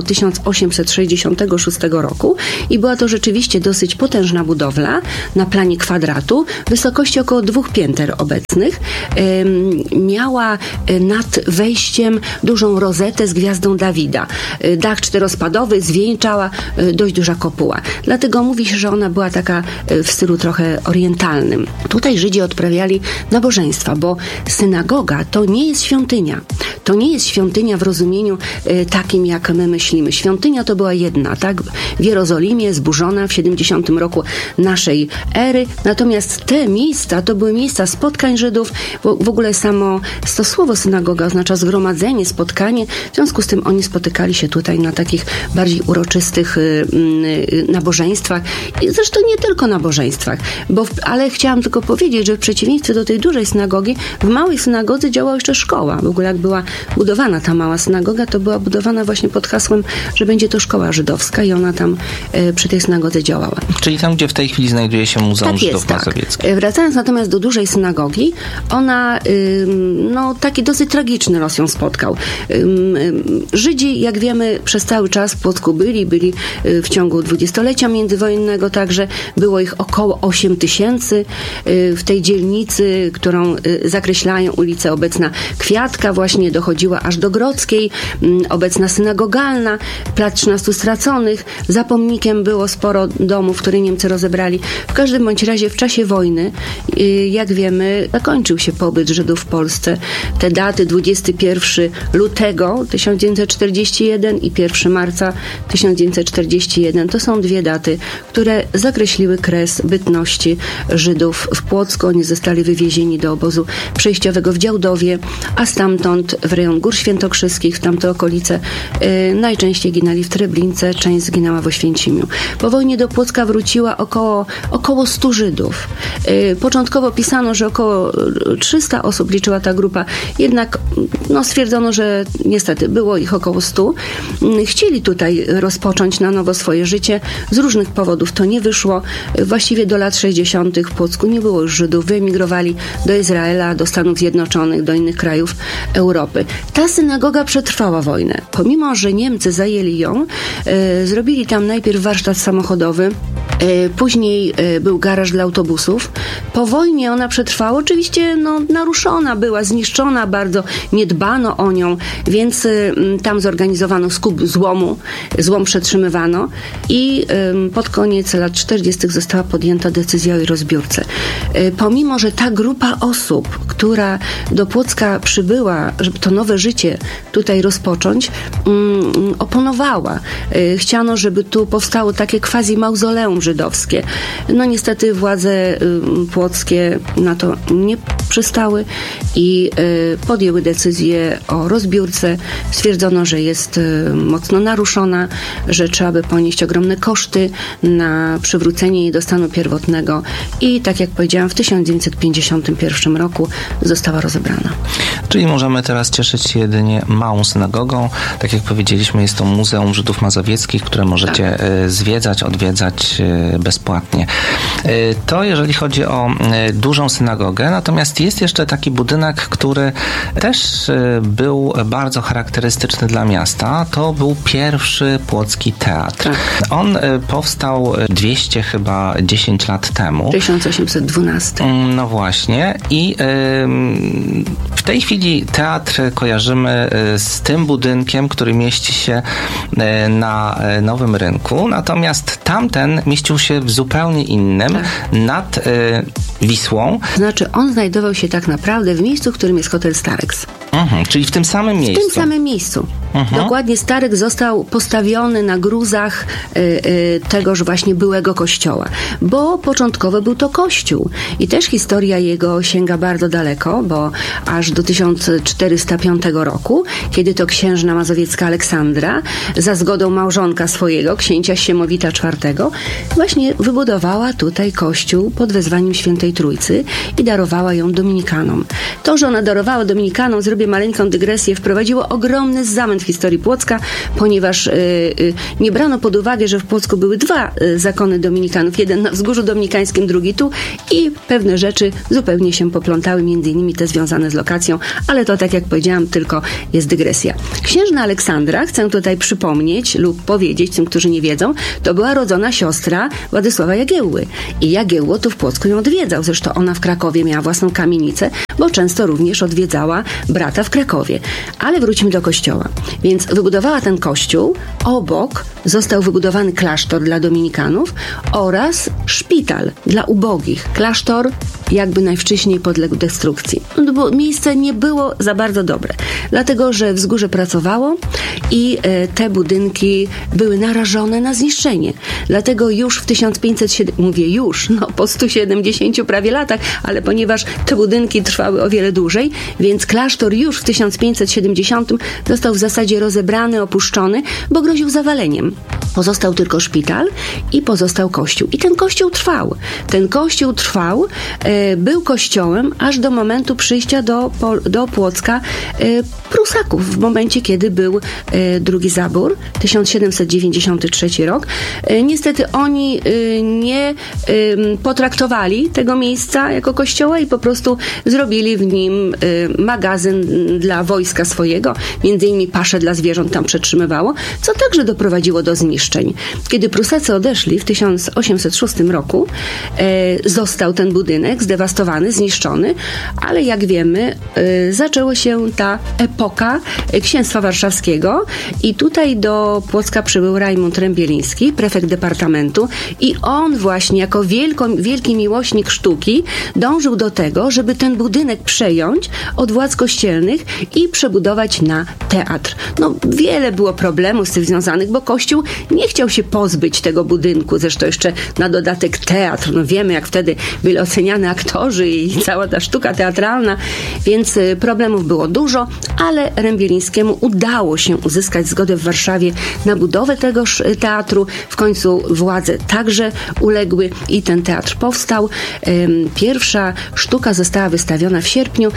1866 roku i była to rzeczywiście dosyć potężna budowla na planie kwadratu, wysokości około 2 pięter obecnych. Miała nad wejściem dużą rozetę z gwiazdą Dawida. Dach czterospadowy, zwieńczała dość duża kopuła. Dlatego mówi się, że ona była taka w stylu trochę orientalnym. Tutaj Żydzi odprawiali nabożeństwa, bo synagoga to nie jest świątynia. To nie jest świątynia w rozumieniu takim, jak my myślimy. Świątynia to była jedna, tak? W Jerozolimie, zburzona w 70 roku naszej ery. Natomiast te miejsca to były miejsca spotkań Żydów. W ogóle samo to słowo synagoga oznacza zgromadzenie, spotkanie. W związku z tym oni spotykali się tutaj na takich bardziej uroczystych nabożeństwach. Zresztą nie tylko nabożeństwach, ale chciałam tylko powiedzieć, że w przeciwieństwie do tej dużej synagogi, w małej synagodze działała jeszcze szkoła. W ogóle jak była budowana ta mała synagoga, to była budowana właśnie pod hasłem, że będzie to szkoła żydowska i ona tam przy tej synagodze działała. Czyli tam, gdzie w tej chwili znajduje się Muzeum Żydów Mazowieckich. Tak. Wracając natomiast do dużej synagogi, ona taki dosyć tragiczny los ją spotkał. Żydzi, jak wiemy, przez cały czas w Płocku byli w ciągu dwudziestolecia międzywojennego, także było ich około 8 000 w tej dzielnicy, którą zakreślają ulice obecna Kwiatka, właśnie dochodziła aż do Grodzkiej, obecna Synagogalna, Plac 13 Straconych. Za pomnikiem było sporo domów, które Niemcy rozebrali. W każdym bądź razie w czasie wojny, jak wiemy, zakończył się pobyt Żydów w Polsce. Te daty 21 lutego 1941 i 1 marca 1941 to są dwie daty, które zakreśliły kres bytności Żydów w Płocku. Oni zostali wywiezieni do obozu przejściowego w Działdowie, a stamtąd w rejon Gór Świętokrzyskich, w tamte okolice. Najczęściej ginęli w Treblince, część zginęła w Oświęcimiu. Po wojnie do Płocka wróciła około 100 Żydów. Początkowo pisano, że około 300 osób liczyła ta grupa, jednak stwierdzono, że niestety było ich około 100. Chcieli tutaj rozpocząć na nowo swoje życie. Z różnych powodów to nie wyszło. Właściwie do lat 60. w Płocku nie było już Żydów. Wyemigrowali do Izraela, do Stanów Zjednoczonych, do innych krajów Europy. Ta synagoga przetrwała wojnę. Pomimo, że Niemcy zajęli ją, zrobili tam najpierw warsztat samochodowy, później był garaż dla autobusów. Po wojnie ona przetrwała. Oczywiście naruszona była, zniszczona bardzo, nie dbano o nią, więc tam zorganizowano skup złomu. Złom przetrzymywano i pod koniec lat 40. została podjęta decyzja o jej rozbiórce. Pomimo, że ta grupa osób, która do Płocka przybyła, żeby to nowe życie tutaj rozpocząć, oponowała. Chciano, żeby tu powstało takie quasi-mauzoleum żydowskie. Niestety władze płockie na to nie przystały i podjęły decyzję o rozbiórce. Stwierdzono, że jest mocno naruszona, że trzeba by ponieść ogromne koszty na przywrócenie jej do stanu pierwotnego i tak jak powiedziałam, w 1951 roku została rozebrana. Czyli możemy teraz cieszyć się jedynie małą synagogą. Tak jak powiedzieliśmy, jest to Muzeum Żydów Mazowieckich, które możecie zwiedzać, odwiedzać bezpłatnie. To jeżeli chodzi o dużą synagogę, natomiast jest jeszcze taki budynek, który też był bardzo charakterystyczny dla miasta. To był pierwszy płocki teatr. On powstał 210 lat temu. 1812. No właśnie. I w tej chwili teatr kojarzymy z tym budynkiem, który mieści się na Nowym Rynku, natomiast tamten mieścił się w zupełnie innym, nad Wisłą. Znaczy, on znajdował się tak naprawdę w miejscu, w którym jest hotel Starex. Czyli w tym samym miejscu. W tym samym miejscu. Dokładnie Starex został postawiony na gruzach tegoż właśnie byłego kościoła, bo początkowo był to kościół i też historia jego sięga bardzo daleko, bo aż do 1405 roku, kiedy to księżna mazowiecka Aleksandra za zgodą małżonka swojego, księcia Siemowita IV, właśnie wybudowała tutaj kościół pod wezwaniem Świętej Trójcy i darowała ją dominikanom. To, że ona darowała dominikanom, zrobię maleńką dygresję, wprowadziło ogromny zamęt w historii Płocka, ponieważ nie brano pod uwagę, że w Płocku były dwa zakony dominikanów, jeden na Wzgórzu Dominikańskim, drugi tu i pewne rzeczy zupełnie się poplątały, między innymi te związane z lokacją, ale to, tak jak powiedziałam, tylko jest dygresja. Księżna Aleksandra, chcę tutaj przypomnieć lub powiedzieć tym, którzy nie wiedzą, to była rodzona siostra Władysława Jagiełły i Jagiełło tu w Płocku ją odwiedzał, zresztą ona w Krakowie miała własną kamienicę, bo często również odwiedzała brata w Krakowie. Ale wróćmy do kościoła. Więc wybudowała ten kościół, obok został wybudowany klasztor dla dominikanów oraz szpital dla ubogich. Klasztor jakby najwcześniej podległ destrukcji. No bo miejsce nie było za bardzo dobre, dlatego że wzgórze pracowało i te budynki były narażone na zniszczenie. Dlatego już w 1507, mówię już, po 170 prawie latach, ale ponieważ te budynki trwały o wiele dłużej, więc klasztor już w 1570 został w zasadzie rozebrany, opuszczony, bo groził zawaleniem. Pozostał tylko szpital i pozostał kościół. I ten kościół trwał. Ten kościół trwał, był kościołem aż do momentu przyjścia do Płocka Prusaków, w momencie, kiedy był drugi zabór, 1793 rok. Niestety oni nie potraktowali tego miejsca jako kościoła i po prostu zrobili w nim magazyn dla wojska swojego, między innymi pasze dla zwierząt tam przetrzymywało, co także doprowadziło do zniszczeń. Kiedy Prusacy odeszli w 1806 roku, został ten budynek zdewastowany, zniszczony, ale jak wiemy, zaczęła się ta epoka księstwa warszawskiego i tutaj do Płocka przybył Rajmund Rębieliński, prefekt departamentu i on właśnie jako wielki miłośnik sztuki dążył do tego, żeby ten budynek przejąć od władz kościelnych i przebudować na teatr. Wiele było problemów z tym związanych, bo Kościół nie chciał się pozbyć tego budynku, zresztą jeszcze na dodatek teatr. Wiemy, jak wtedy byli oceniani aktorzy i cała ta sztuka teatralna, więc problemów było dużo, ale Rębielińskiemu udało się uzyskać zgodę w Warszawie na budowę tegoż teatru. W końcu władze także uległy i ten teatr powstał. Pierwsza sztuka została wystawiona w sierpniu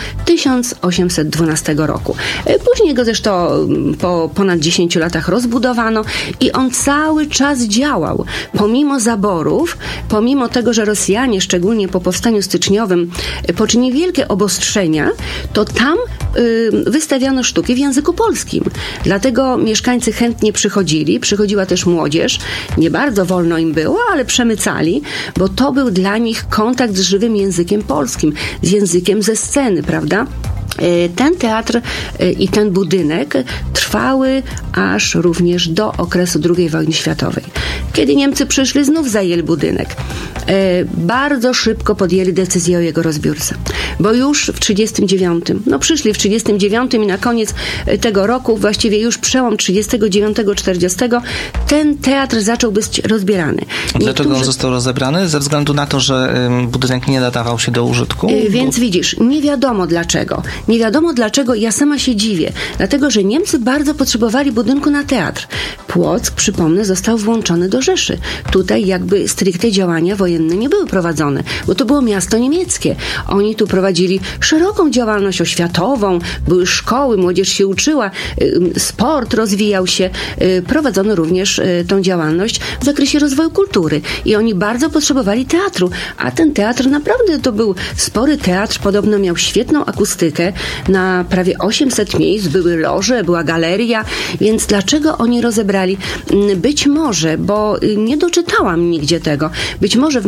1812 roku. Później go zresztą po ponad 10 latach rozbudowano i on cały czas działał. Pomimo zaborów, pomimo tego, że Rosjanie, szczególnie po powstaniu styczniowym, poczynili wielkie obostrzenia, to tam wystawiano sztuki w języku polskim. Dlatego mieszkańcy chętnie przychodziła też młodzież. Nie bardzo wolno im było, ale przemycali, bo to był dla nich kontakt z żywym językiem polskim, z językiem ze sceny, prawda? Ten teatr i ten budynek trwały aż również do okresu II wojny światowej. Kiedy Niemcy przyszli, znów zajęli budynek. Bardzo szybko podjęli decyzję o jego rozbiórce, bo już w 1939, przyszli w 1939 i na koniec tego roku, właściwie już przełom 1939-1940, ten teatr zaczął być rozbierany. Dlaczego on został rozebrany? Ze względu na to, że budynek nie nadawał się do użytku? Więc widzisz, nie wiadomo dlaczego. Nie wiadomo dlaczego, ja sama się dziwię. Dlatego, że Niemcy bardzo potrzebowali budynku na teatr. Płock, przypomnę, został włączony do Rzeszy. Tutaj jakby stricte działania wojenne nie były prowadzone, bo to było miasto niemieckie. Oni tu prowadzili szeroką działalność oświatową, były szkoły, młodzież się uczyła, sport rozwijał się. Prowadzono również tą działalność w zakresie rozwoju kultury. I oni bardzo potrzebowali teatru. A ten teatr naprawdę to był spory teatr, podobno miał świetną akustykę, na prawie 800 miejsc, były loże, była galeria, więc dlaczego oni rozebrali? Być może, bo nie doczytałam nigdzie tego, być może w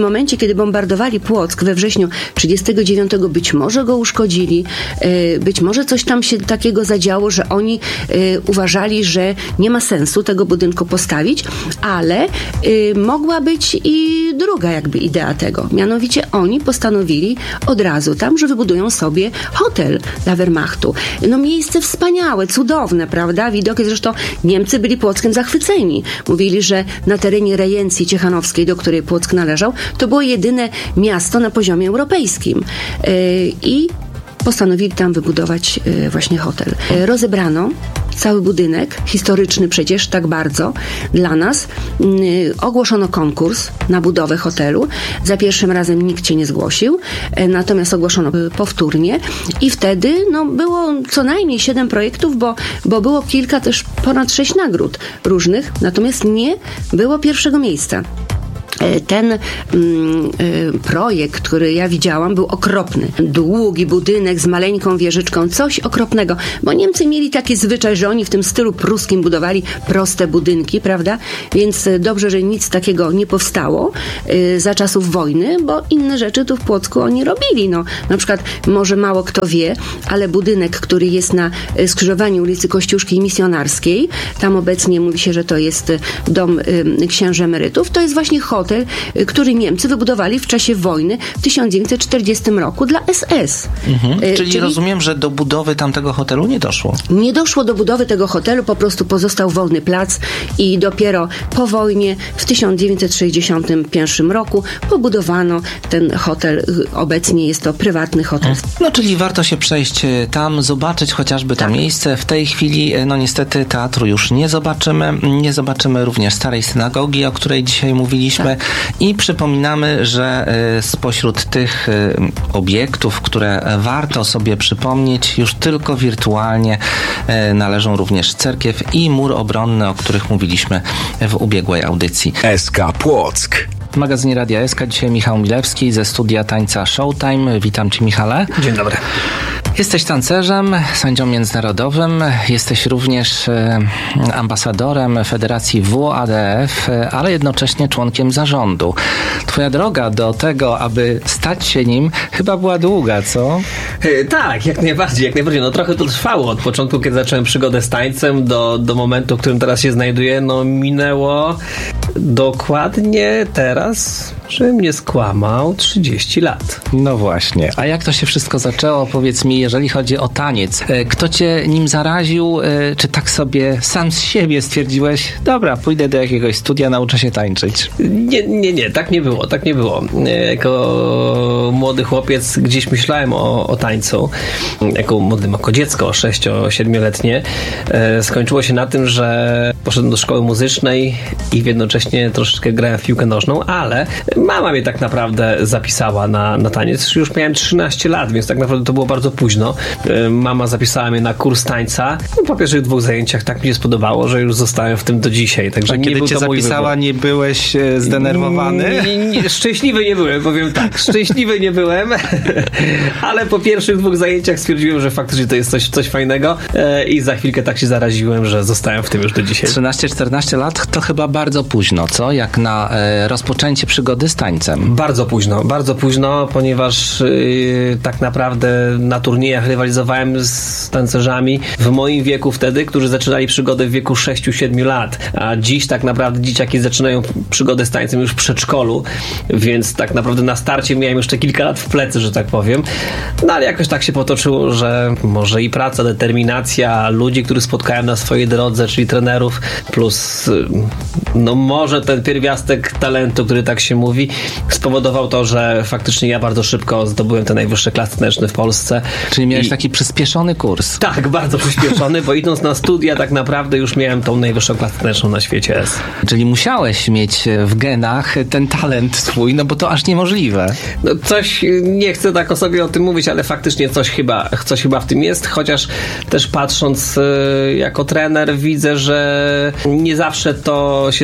momencie, kiedy bombardowali Płock we wrześniu 1939, być może go uszkodzili, być może coś tam się takiego zadziało, że oni uważali, że nie ma sensu tego budynku postawić, ale mogła być i druga jakby idea tego. Mianowicie oni postanowili od razu tam, że wybudują sobie hotel dla Wehrmachtu. No miejsce wspaniałe, cudowne, prawda? Widok jest, zresztą Niemcy byli Płockiem zachwyceni. Mówili, że na terenie rejencji ciechanowskiej, do której Płock należał, to było jedyne miasto na poziomie europejskim. I postanowili tam wybudować właśnie hotel. Rozebrano cały budynek, historyczny przecież, tak bardzo dla nas. Ogłoszono konkurs na budowę hotelu. Za pierwszym razem nikt się nie zgłosił, natomiast ogłoszono powtórnie i wtedy było co najmniej 7 projektów, bo było kilka też, ponad 6 nagród różnych, natomiast nie było pierwszego miejsca. Ten projekt, który ja widziałam, był okropny. Długi budynek z maleńką wieżyczką, coś okropnego, bo Niemcy mieli taki zwyczaj, że oni w tym stylu pruskim budowali proste budynki, prawda? Więc dobrze, że nic takiego nie powstało za czasów wojny, bo inne rzeczy tu w Płocku oni robili. Na przykład, może mało kto wie, ale budynek, który jest na skrzyżowaniu ulicy Kościuszki i Misjonarskiej, tam obecnie mówi się, że to jest dom księży emerytów, to jest właśnie hotel, który Niemcy wybudowali w czasie wojny w 1940 roku dla SS. Czyli rozumiem, że do budowy tamtego hotelu nie doszło? Nie doszło do budowy tego hotelu, po prostu pozostał wolny plac i dopiero po wojnie w 1961 roku pobudowano ten hotel. Obecnie jest to prywatny hotel. Czyli warto się przejść tam, zobaczyć chociażby to miejsce. W tej chwili, niestety teatru już nie zobaczymy. Nie zobaczymy również starej synagogi, o której dzisiaj mówiliśmy. I przypominamy, że spośród tych obiektów, które warto sobie przypomnieć, już tylko wirtualnie należą również cerkiew i mur obronny, o których mówiliśmy w ubiegłej audycji. SK Płock. W magazynie Radia SK dzisiaj Michał Milewski ze studia tańca Showtime. Witam Cię, Michale. Dzień dobry. Jesteś tancerzem, sędzią międzynarodowym, jesteś również ambasadorem Federacji WADF, ale jednocześnie członkiem zarządu. Twoja droga do tego, aby stać się nim, chyba była długa, co? Tak, jak najbardziej. Trochę to trwało od początku, kiedy zacząłem przygodę z tańcem do momentu, w którym teraz się znajduję. Minęło dokładnie teraz, żebym nie skłamał, 30 lat. No właśnie. A jak to się wszystko zaczęło? Powiedz mi, jeżeli chodzi o taniec. Kto cię nim zaraził? Czy tak sobie sam z siebie stwierdziłeś, dobra, pójdę do jakiegoś studia, nauczę się tańczyć? Nie, tak nie było. Jako młody chłopiec gdzieś myślałem o tańcu. Jako dziecko 6-7-letnie. Skończyło się na tym, że poszedłem do szkoły muzycznej i jednocześnie troszeczkę grałem w piłkę nożną, ale mama mnie tak naprawdę zapisała na taniec. Już miałem 13 lat, więc tak naprawdę to było bardzo późno. Mama zapisała mnie na kurs tańca. Po pierwszych 2 zajęciach tak mi się spodobało, że już zostałem w tym do dzisiaj. Także kiedy cię zapisała, nie byłeś zdenerwowany? Szczęśliwy nie byłem, powiem tak. Szczęśliwy nie byłem, ale po pierwszych 2 zajęciach stwierdziłem, że faktycznie to jest coś fajnego i za chwilkę tak się zaraziłem, że zostałem w tym już do dzisiaj. 13-14 lat to chyba bardzo późno, co? Jak na rozpoczęcie przygody z tańcem. Bardzo późno, ponieważ tak naprawdę na turniejach rywalizowałem z tancerzami w moim wieku wtedy, którzy zaczynali przygodę w wieku 6-7 lat, a dziś tak naprawdę dzieciaki zaczynają przygodę z tańcem już w przedszkolu, więc tak naprawdę na starcie miałem jeszcze kilka lat w plecy, że tak powiem. Ale jakoś tak się potoczyło, że może i praca, determinacja ludzi, których spotkałem na swojej drodze, czyli trenerów, plus może ten pierwiastek talentu, który tak się mówi, spowodował to, że faktycznie ja bardzo szybko zdobyłem te najwyższe klasy taneczne w Polsce. Czyli miałeś taki przyspieszony kurs. Tak, bardzo przyspieszony, bo idąc na studia tak naprawdę już miałem tą najwyższą klasę taneczną na świecie S. Czyli musiałeś mieć w genach ten talent swój, bo to aż niemożliwe. Coś, nie chcę tak o sobie o tym mówić, ale faktycznie coś chyba w tym jest, chociaż też patrząc jako trener widzę, że nie zawsze to się sprawdza.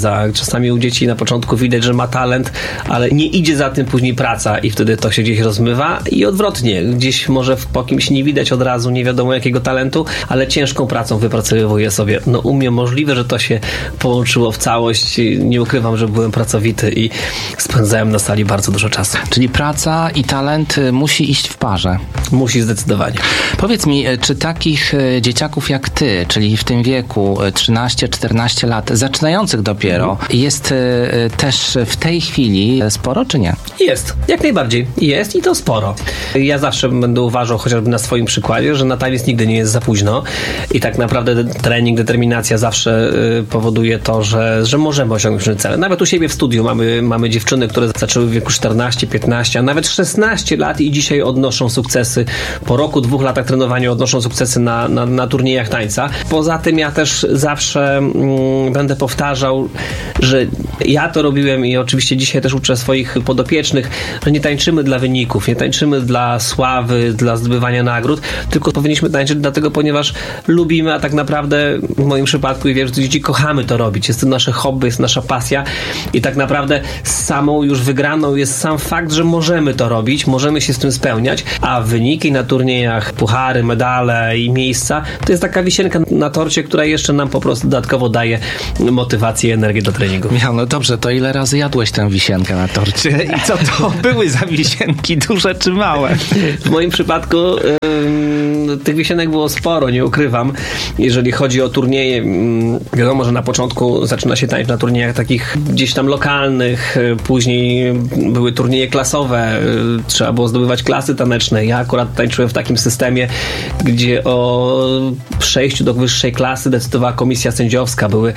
sprawdza. Czasami u dzieci na początku widać, że ma talent, ale nie idzie za tym później praca i wtedy to się gdzieś rozmywa i odwrotnie. Gdzieś może po kimś nie widać od razu, nie wiadomo jakiego talentu, ale ciężką pracą wypracowuje sobie. No u mnie możliwe, że to się połączyło w całość. Nie ukrywam, że byłem pracowity i spędzałem na sali bardzo dużo czasu. Czyli praca i talent musi iść w parze. Musi zdecydowanie. Powiedz mi, czy takich dzieciaków jak ty, czyli w tym wieku 13-14 lat, zaczynających dopiero, jest też w tej chwili sporo, czy nie? Jest, jak najbardziej. Jest i to sporo. Ja zawsze będę uważał, chociażby na swoim przykładzie, że na taniec nigdy nie jest za późno i tak naprawdę trening, determinacja zawsze powoduje to, że możemy osiągnąć cele. Nawet u siebie w studiu mamy dziewczyny, które zaczęły w wieku 14, 15, a nawet 16 lat i dzisiaj odnoszą sukcesy. Po roku, 2 latach trenowania odnoszą sukcesy na turniejach tańca. Poza tym ja też zawsze będę powtarzał, że ja to robiłem i oczywiście dzisiaj też uczę swoich podopiecznych, że nie tańczymy dla wyników, nie tańczymy dla sławy, dla zdobywania nagród, tylko powinniśmy tańczyć dlatego, ponieważ lubimy, a tak naprawdę w moim przypadku i wiesz, dzieci kochamy to robić. Jest to nasze hobby, jest nasza pasja i tak naprawdę samą już wygraną jest sam fakt, że możemy to robić, możemy się z tym spełniać, a wyniki na turniejach, puchary, medale i miejsca, to jest taka wisienka na torcie, która jeszcze nam po prostu dodatkowo daje motywację i energię do treningu. Michał, no dobrze, to ile razy jadłeś tę wisienkę na torcie i co to były za wisienki, duże czy małe? W moim przypadku tych wisienek było sporo, nie ukrywam. Jeżeli chodzi o turnieje, wiadomo, że na początku zaczyna się tańczyć na turniejach takich gdzieś tam lokalnych, później były turnieje klasowe, trzeba było zdobywać klasy taneczne. Ja akurat tańczyłem w takim systemie, gdzie o przejściu do wyższej klasy decydowała komisja sędziowska. Były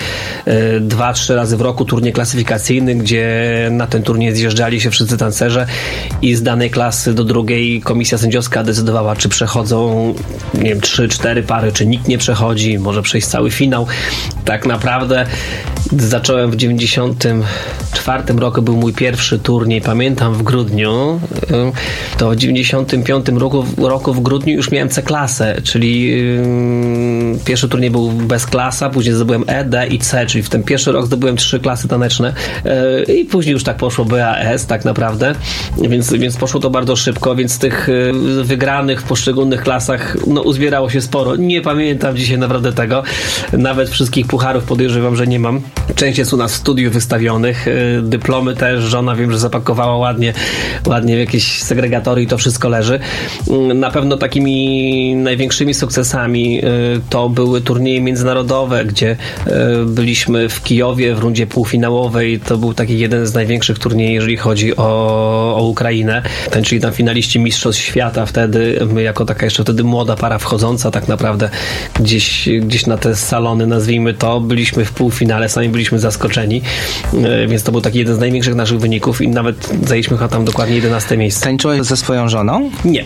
2-3 razy w roku turniej klasyfikacyjny, gdzie na ten turniej zjeżdżali się wszyscy tancerze i z danej klasy do drugiej komisja sędziowska decydowała, czy przechodzą, nie wiem, 3-4 pary, czy nikt nie przechodzi, może przejść cały finał. Tak naprawdę zacząłem w 94 roku, był mój pierwszy turniej, pamiętam, w grudniu. To w 95 roku w grudniu już miałem C-klasę, czyli pierwszy turniej był bez klasa, później zdobyłem E, D i C, czyli w ten pierwszy rok zdobyłem 3 klasy taneczne i później już tak poszło BAS tak naprawdę, więc poszło to bardzo szybko, więc tych wygranych w poszczególnych klasach uzbierało się sporo. Nie pamiętam dzisiaj naprawdę tego. Nawet wszystkich pucharów podejrzewam, że nie mam. Część jest u nas w studiu wystawionych. Dyplomy też. Żona wiem, że zapakowała ładnie w jakieś segregatory i to wszystko leży. Na pewno takimi największymi sukcesami to były turnieje międzynarodowe, gdzie byliśmy w Kijowie w rundzie półfinałowej. To był taki jeden z największych turniejów, jeżeli chodzi o Ukrainę. Tańczyli tam finaliści mistrzostw świata wtedy. My jako taka jeszcze wtedy młoda para wchodząca tak naprawdę gdzieś na te salony, nazwijmy to, byliśmy w półfinale, sami byliśmy zaskoczeni, więc to był taki jeden z największych naszych wyników i nawet zajęliśmy chyba tam dokładnie 11 miejsce. Tańczyłeś ze swoją żoną? Nie.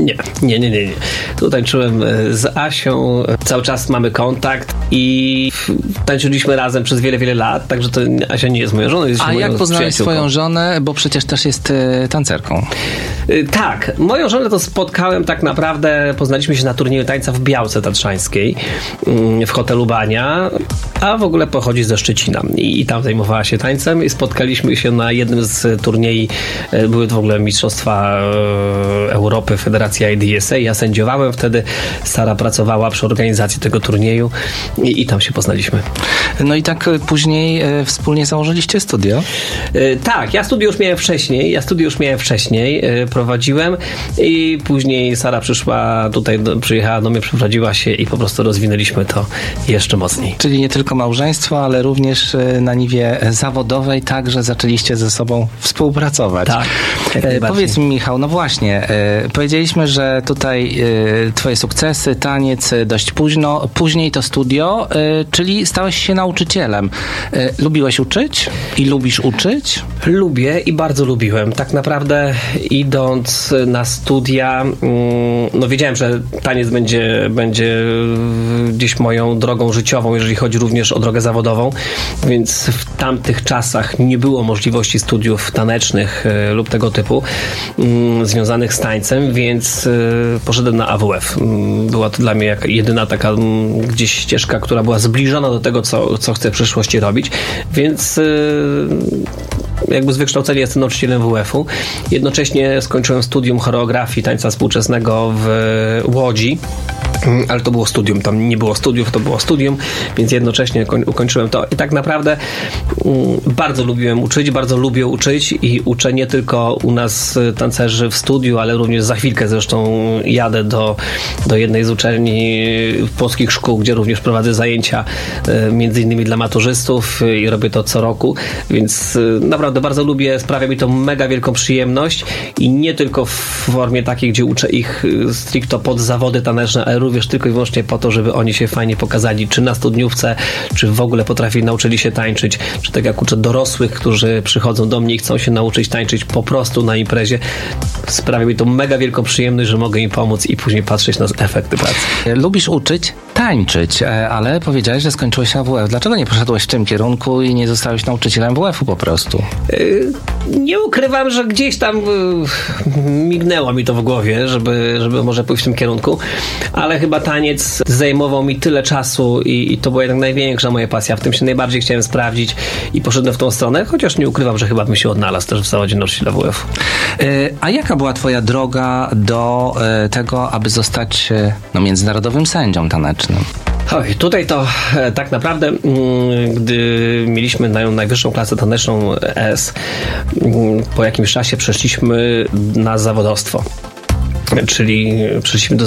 Tu tańczyłem z Asią, cały czas mamy kontakt i tańczyliśmy razem przez wiele, wiele lat, także to Asia nie jest moją żoną, jest moją przyjaciółką. A jak poznałeś swoją żonę, bo przecież też jest tancerką? Tak, moją żonę to spotkałem tak naprawdę, poznaliśmy się na turnieju tańca w Białce Tatrzańskiej w hotelu Bania, a w ogóle pochodzi ze Szczecina i tam zajmowała się tańcem i spotkaliśmy się na jednym z turniejów, były w ogóle mistrzostwa Europy, Federacja IDSA, ja sędziowałem wtedy, Sara pracowała przy organizacji tego turnieju i tam się poznaliśmy. No i tak później wspólnie założyliście studio? Tak, ja studio już miałem wcześniej, prowadziłem i później Sara przyjechała do mnie, przeprowadziła się i po prostu rozwinęliśmy to jeszcze mocniej. Czyli nie tylko małżeństwo, ale również na niwie zawodowej także zaczęliście ze sobą współpracować. Tak. Powiedz mi, Michał, no właśnie, powiedzieliśmy, że tutaj twoje sukcesy, taniec dość późno, później to studio, czyli stałeś się nauczycielem. Lubiłeś uczyć i lubisz uczyć? Lubię i bardzo lubiłem. Tak naprawdę idąc na studia, no wiedziałem, że taniec będzie gdzieś moją drogą życiową, jeżeli chodzi również o drogę zawodową. więc w tamtych czasach nie było możliwości studiów tanecznych lub tego typu związanych z tańcem, więc poszedłem na AWF. Była to dla mnie jedyna taka gdzieś ścieżka, która była zbliżona do tego, co chcę w przyszłości robić, więc jakby z wykształcenia jestem nauczycielem WF-u. Jednocześnie skończyłem studium choreografii tańca współczesnego w Łodzi, ale to było studium, tam nie było studiów, to było studium, więc jednocześnie ukończyłem to i tak naprawdę bardzo lubiłem uczyć, bardzo lubię uczyć i uczę nie tylko u nas tancerzy w studiu, ale również za chwilkę zresztą jadę do jednej z uczelni polskich szkół, gdzie również prowadzę zajęcia między innymi dla maturzystów i robię to co roku, więc naprawdę bardzo lubię, sprawia mi to mega wielką przyjemność i nie tylko w formie takiej, gdzie uczę ich stricto pod zawody taneczne, ale również tylko i wyłącznie po to, żeby oni się fajnie pokazali, czy na studniówce, czy w ogóle nauczyli się tańczyć, czy tak jak uczę dorosłych, którzy przychodzą do mnie i chcą się nauczyć tańczyć po prostu na imprezie. Sprawia mi to mega wielką przyjemność, że mogę im pomóc i później patrzeć na efekty pracy. Lubisz uczyć, tańczyć, ale powiedziałeś, że skończyłeś AWF. Dlaczego nie poszedłeś w tym kierunku i nie zostałeś nauczycielem WF-u po prostu? Nie ukrywam, że gdzieś tam mignęło mi to w głowie, żeby może pójść w tym kierunku, ale chyba taniec zajmował mi tyle czasu i to była jednak największa moja pasja. W tym się najbardziej chciałem sprawdzić i poszedłem w tą stronę, chociaż nie ukrywam, że chyba bym się odnalazł też w zawodzie nauczyciela WF. A jaka była twoja droga do tego, aby zostać międzynarodowym sędzią tanecznym? Oj, tutaj to tak naprawdę, gdy mieliśmy najwyższą klasę taneczną S, po jakimś czasie przeszliśmy na zawodowstwo. Czyli przeszliśmy do